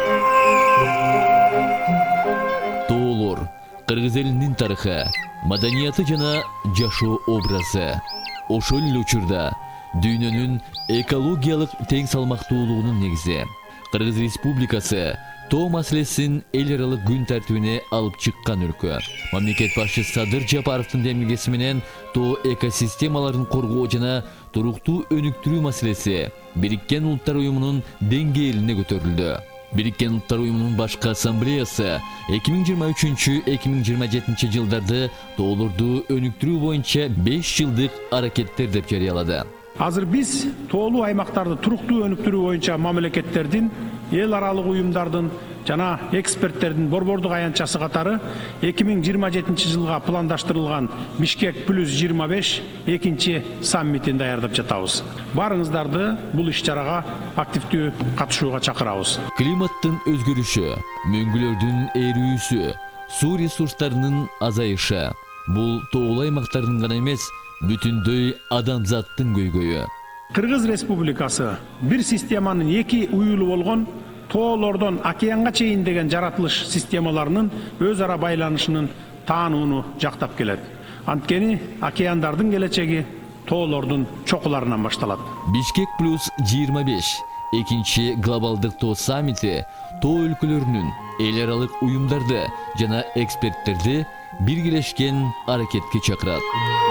Тоолор кыргыз элинин тарыхы, маданияты жана жашоо образы. Ошол эле учурда дүйнөнүн экологиялык тең салмактуулугунун негизи. Кыргыз Республикасы тоо маселесин эл аралык күн тартибине алып чыккан өлкө. Мамлекет башчысы Садыр Жапаровдун демилгеси менен тоо экосистемаларын коргоо жана туруктуу өнүктүрүү маселеси Бириккен Улуттар Уюмунун деңгээлине көтөрүлдү. Бириккен Улуттар Уюмунун башкы ассамблеясы эки миң жыйырма үчүнчү — эки миң жыйырма жетинчи жылдарды тоолорду өнүктүрүү боюнча беш жылдык аракеттер деп жарыялады. Азыр биз тоолуу аймактарды туруктуу өнүктүрүү боюнча мамлекеттердин, эл аралык уюмдардын жана эксперттердин борбордук аянтчасы катары эки миң жыйырма жетинчи жылга пландаштырылган Бишкек плюс жыйырма беш экинчи саммитин даярдап жатабыз. Барыңыздарды бул иш-чарага активдүү катышууга чакырабыз. Климаттын өзгөрүшү, мөңгүлөрдүн эрүүсү, суу ресурстарынын азайышы бул тоолуу аймактардын гана эмес, бүтүндөй адамзаттын көйгөйү. Кыргыз Республикасы бир системанын эки уюлу болгон тоолордон океанга чейин деген жаратылыш системаларынын өз ара байланышынын таанууну жактап келет. Анткени океандардын келечеги тоолордун чокуларынан башталат. Бишкек плюс жыйырма беш экинчи глобалдык тоо саммити тоо өлкөлөрүнүн эл аралык уюмдарды жана эксперттерди биргелешкен аракетке чакырат.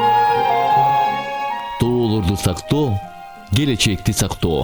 Тоолорду сактоо, келечекти сактоо.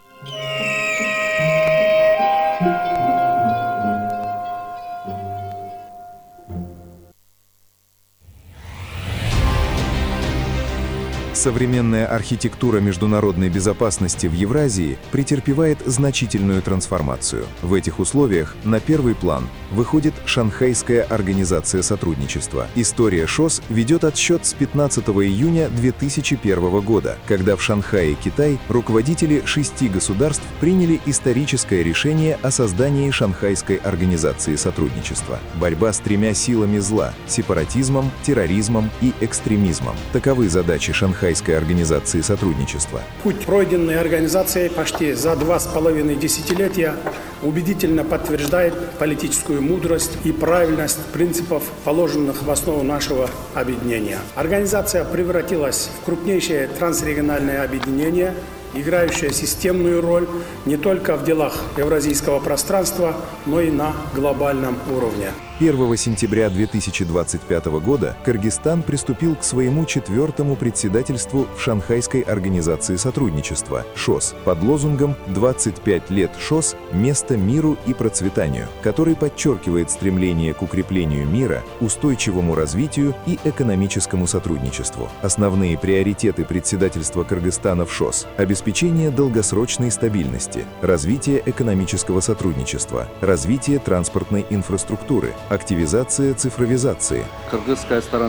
Современная архитектура международной безопасности в Евразии претерпевает значительную трансформацию. В этих условиях на первый план выходит Шанхайская организация сотрудничества. История ШОС ведет отсчет с пятнадцатого июня две тысячи первого года, когда в Шанхае, Китай, руководители шести государств приняли историческое решение о создании Шанхайской организации сотрудничества. Борьба с тремя силами зла – сепаратизмом, терроризмом и экстремизмом. Таковы задачи Шанхайской организации сотрудничества. Путь, пройденный организацией почти за два с половиной десятилетия, убедительно подтверждает политическую мудрость и правильность принципов, положенных в основу нашего объединения. Организация превратилась в крупнейшее трансрегиональное объединение, играющее системную роль не только в делах евразийского пространства, но и на глобальном уровне. первого сентября две тысячи двадцать пятого года Кыргызстан приступил к своему четвертому председательству в Шанхайской организации сотрудничества ШОС под лозунгом «двадцать пять лет ШОС. Место миру и процветанию», который подчеркивает стремление к укреплению мира, устойчивому развитию и экономическому сотрудничеству. Основные приоритеты председательства Кыргызстана в ШОС – обеспечение долгосрочной стабильности, развитие экономического сотрудничества, развитие транспортной инфраструктуры, активизация цифровизации. Кыргызская сторона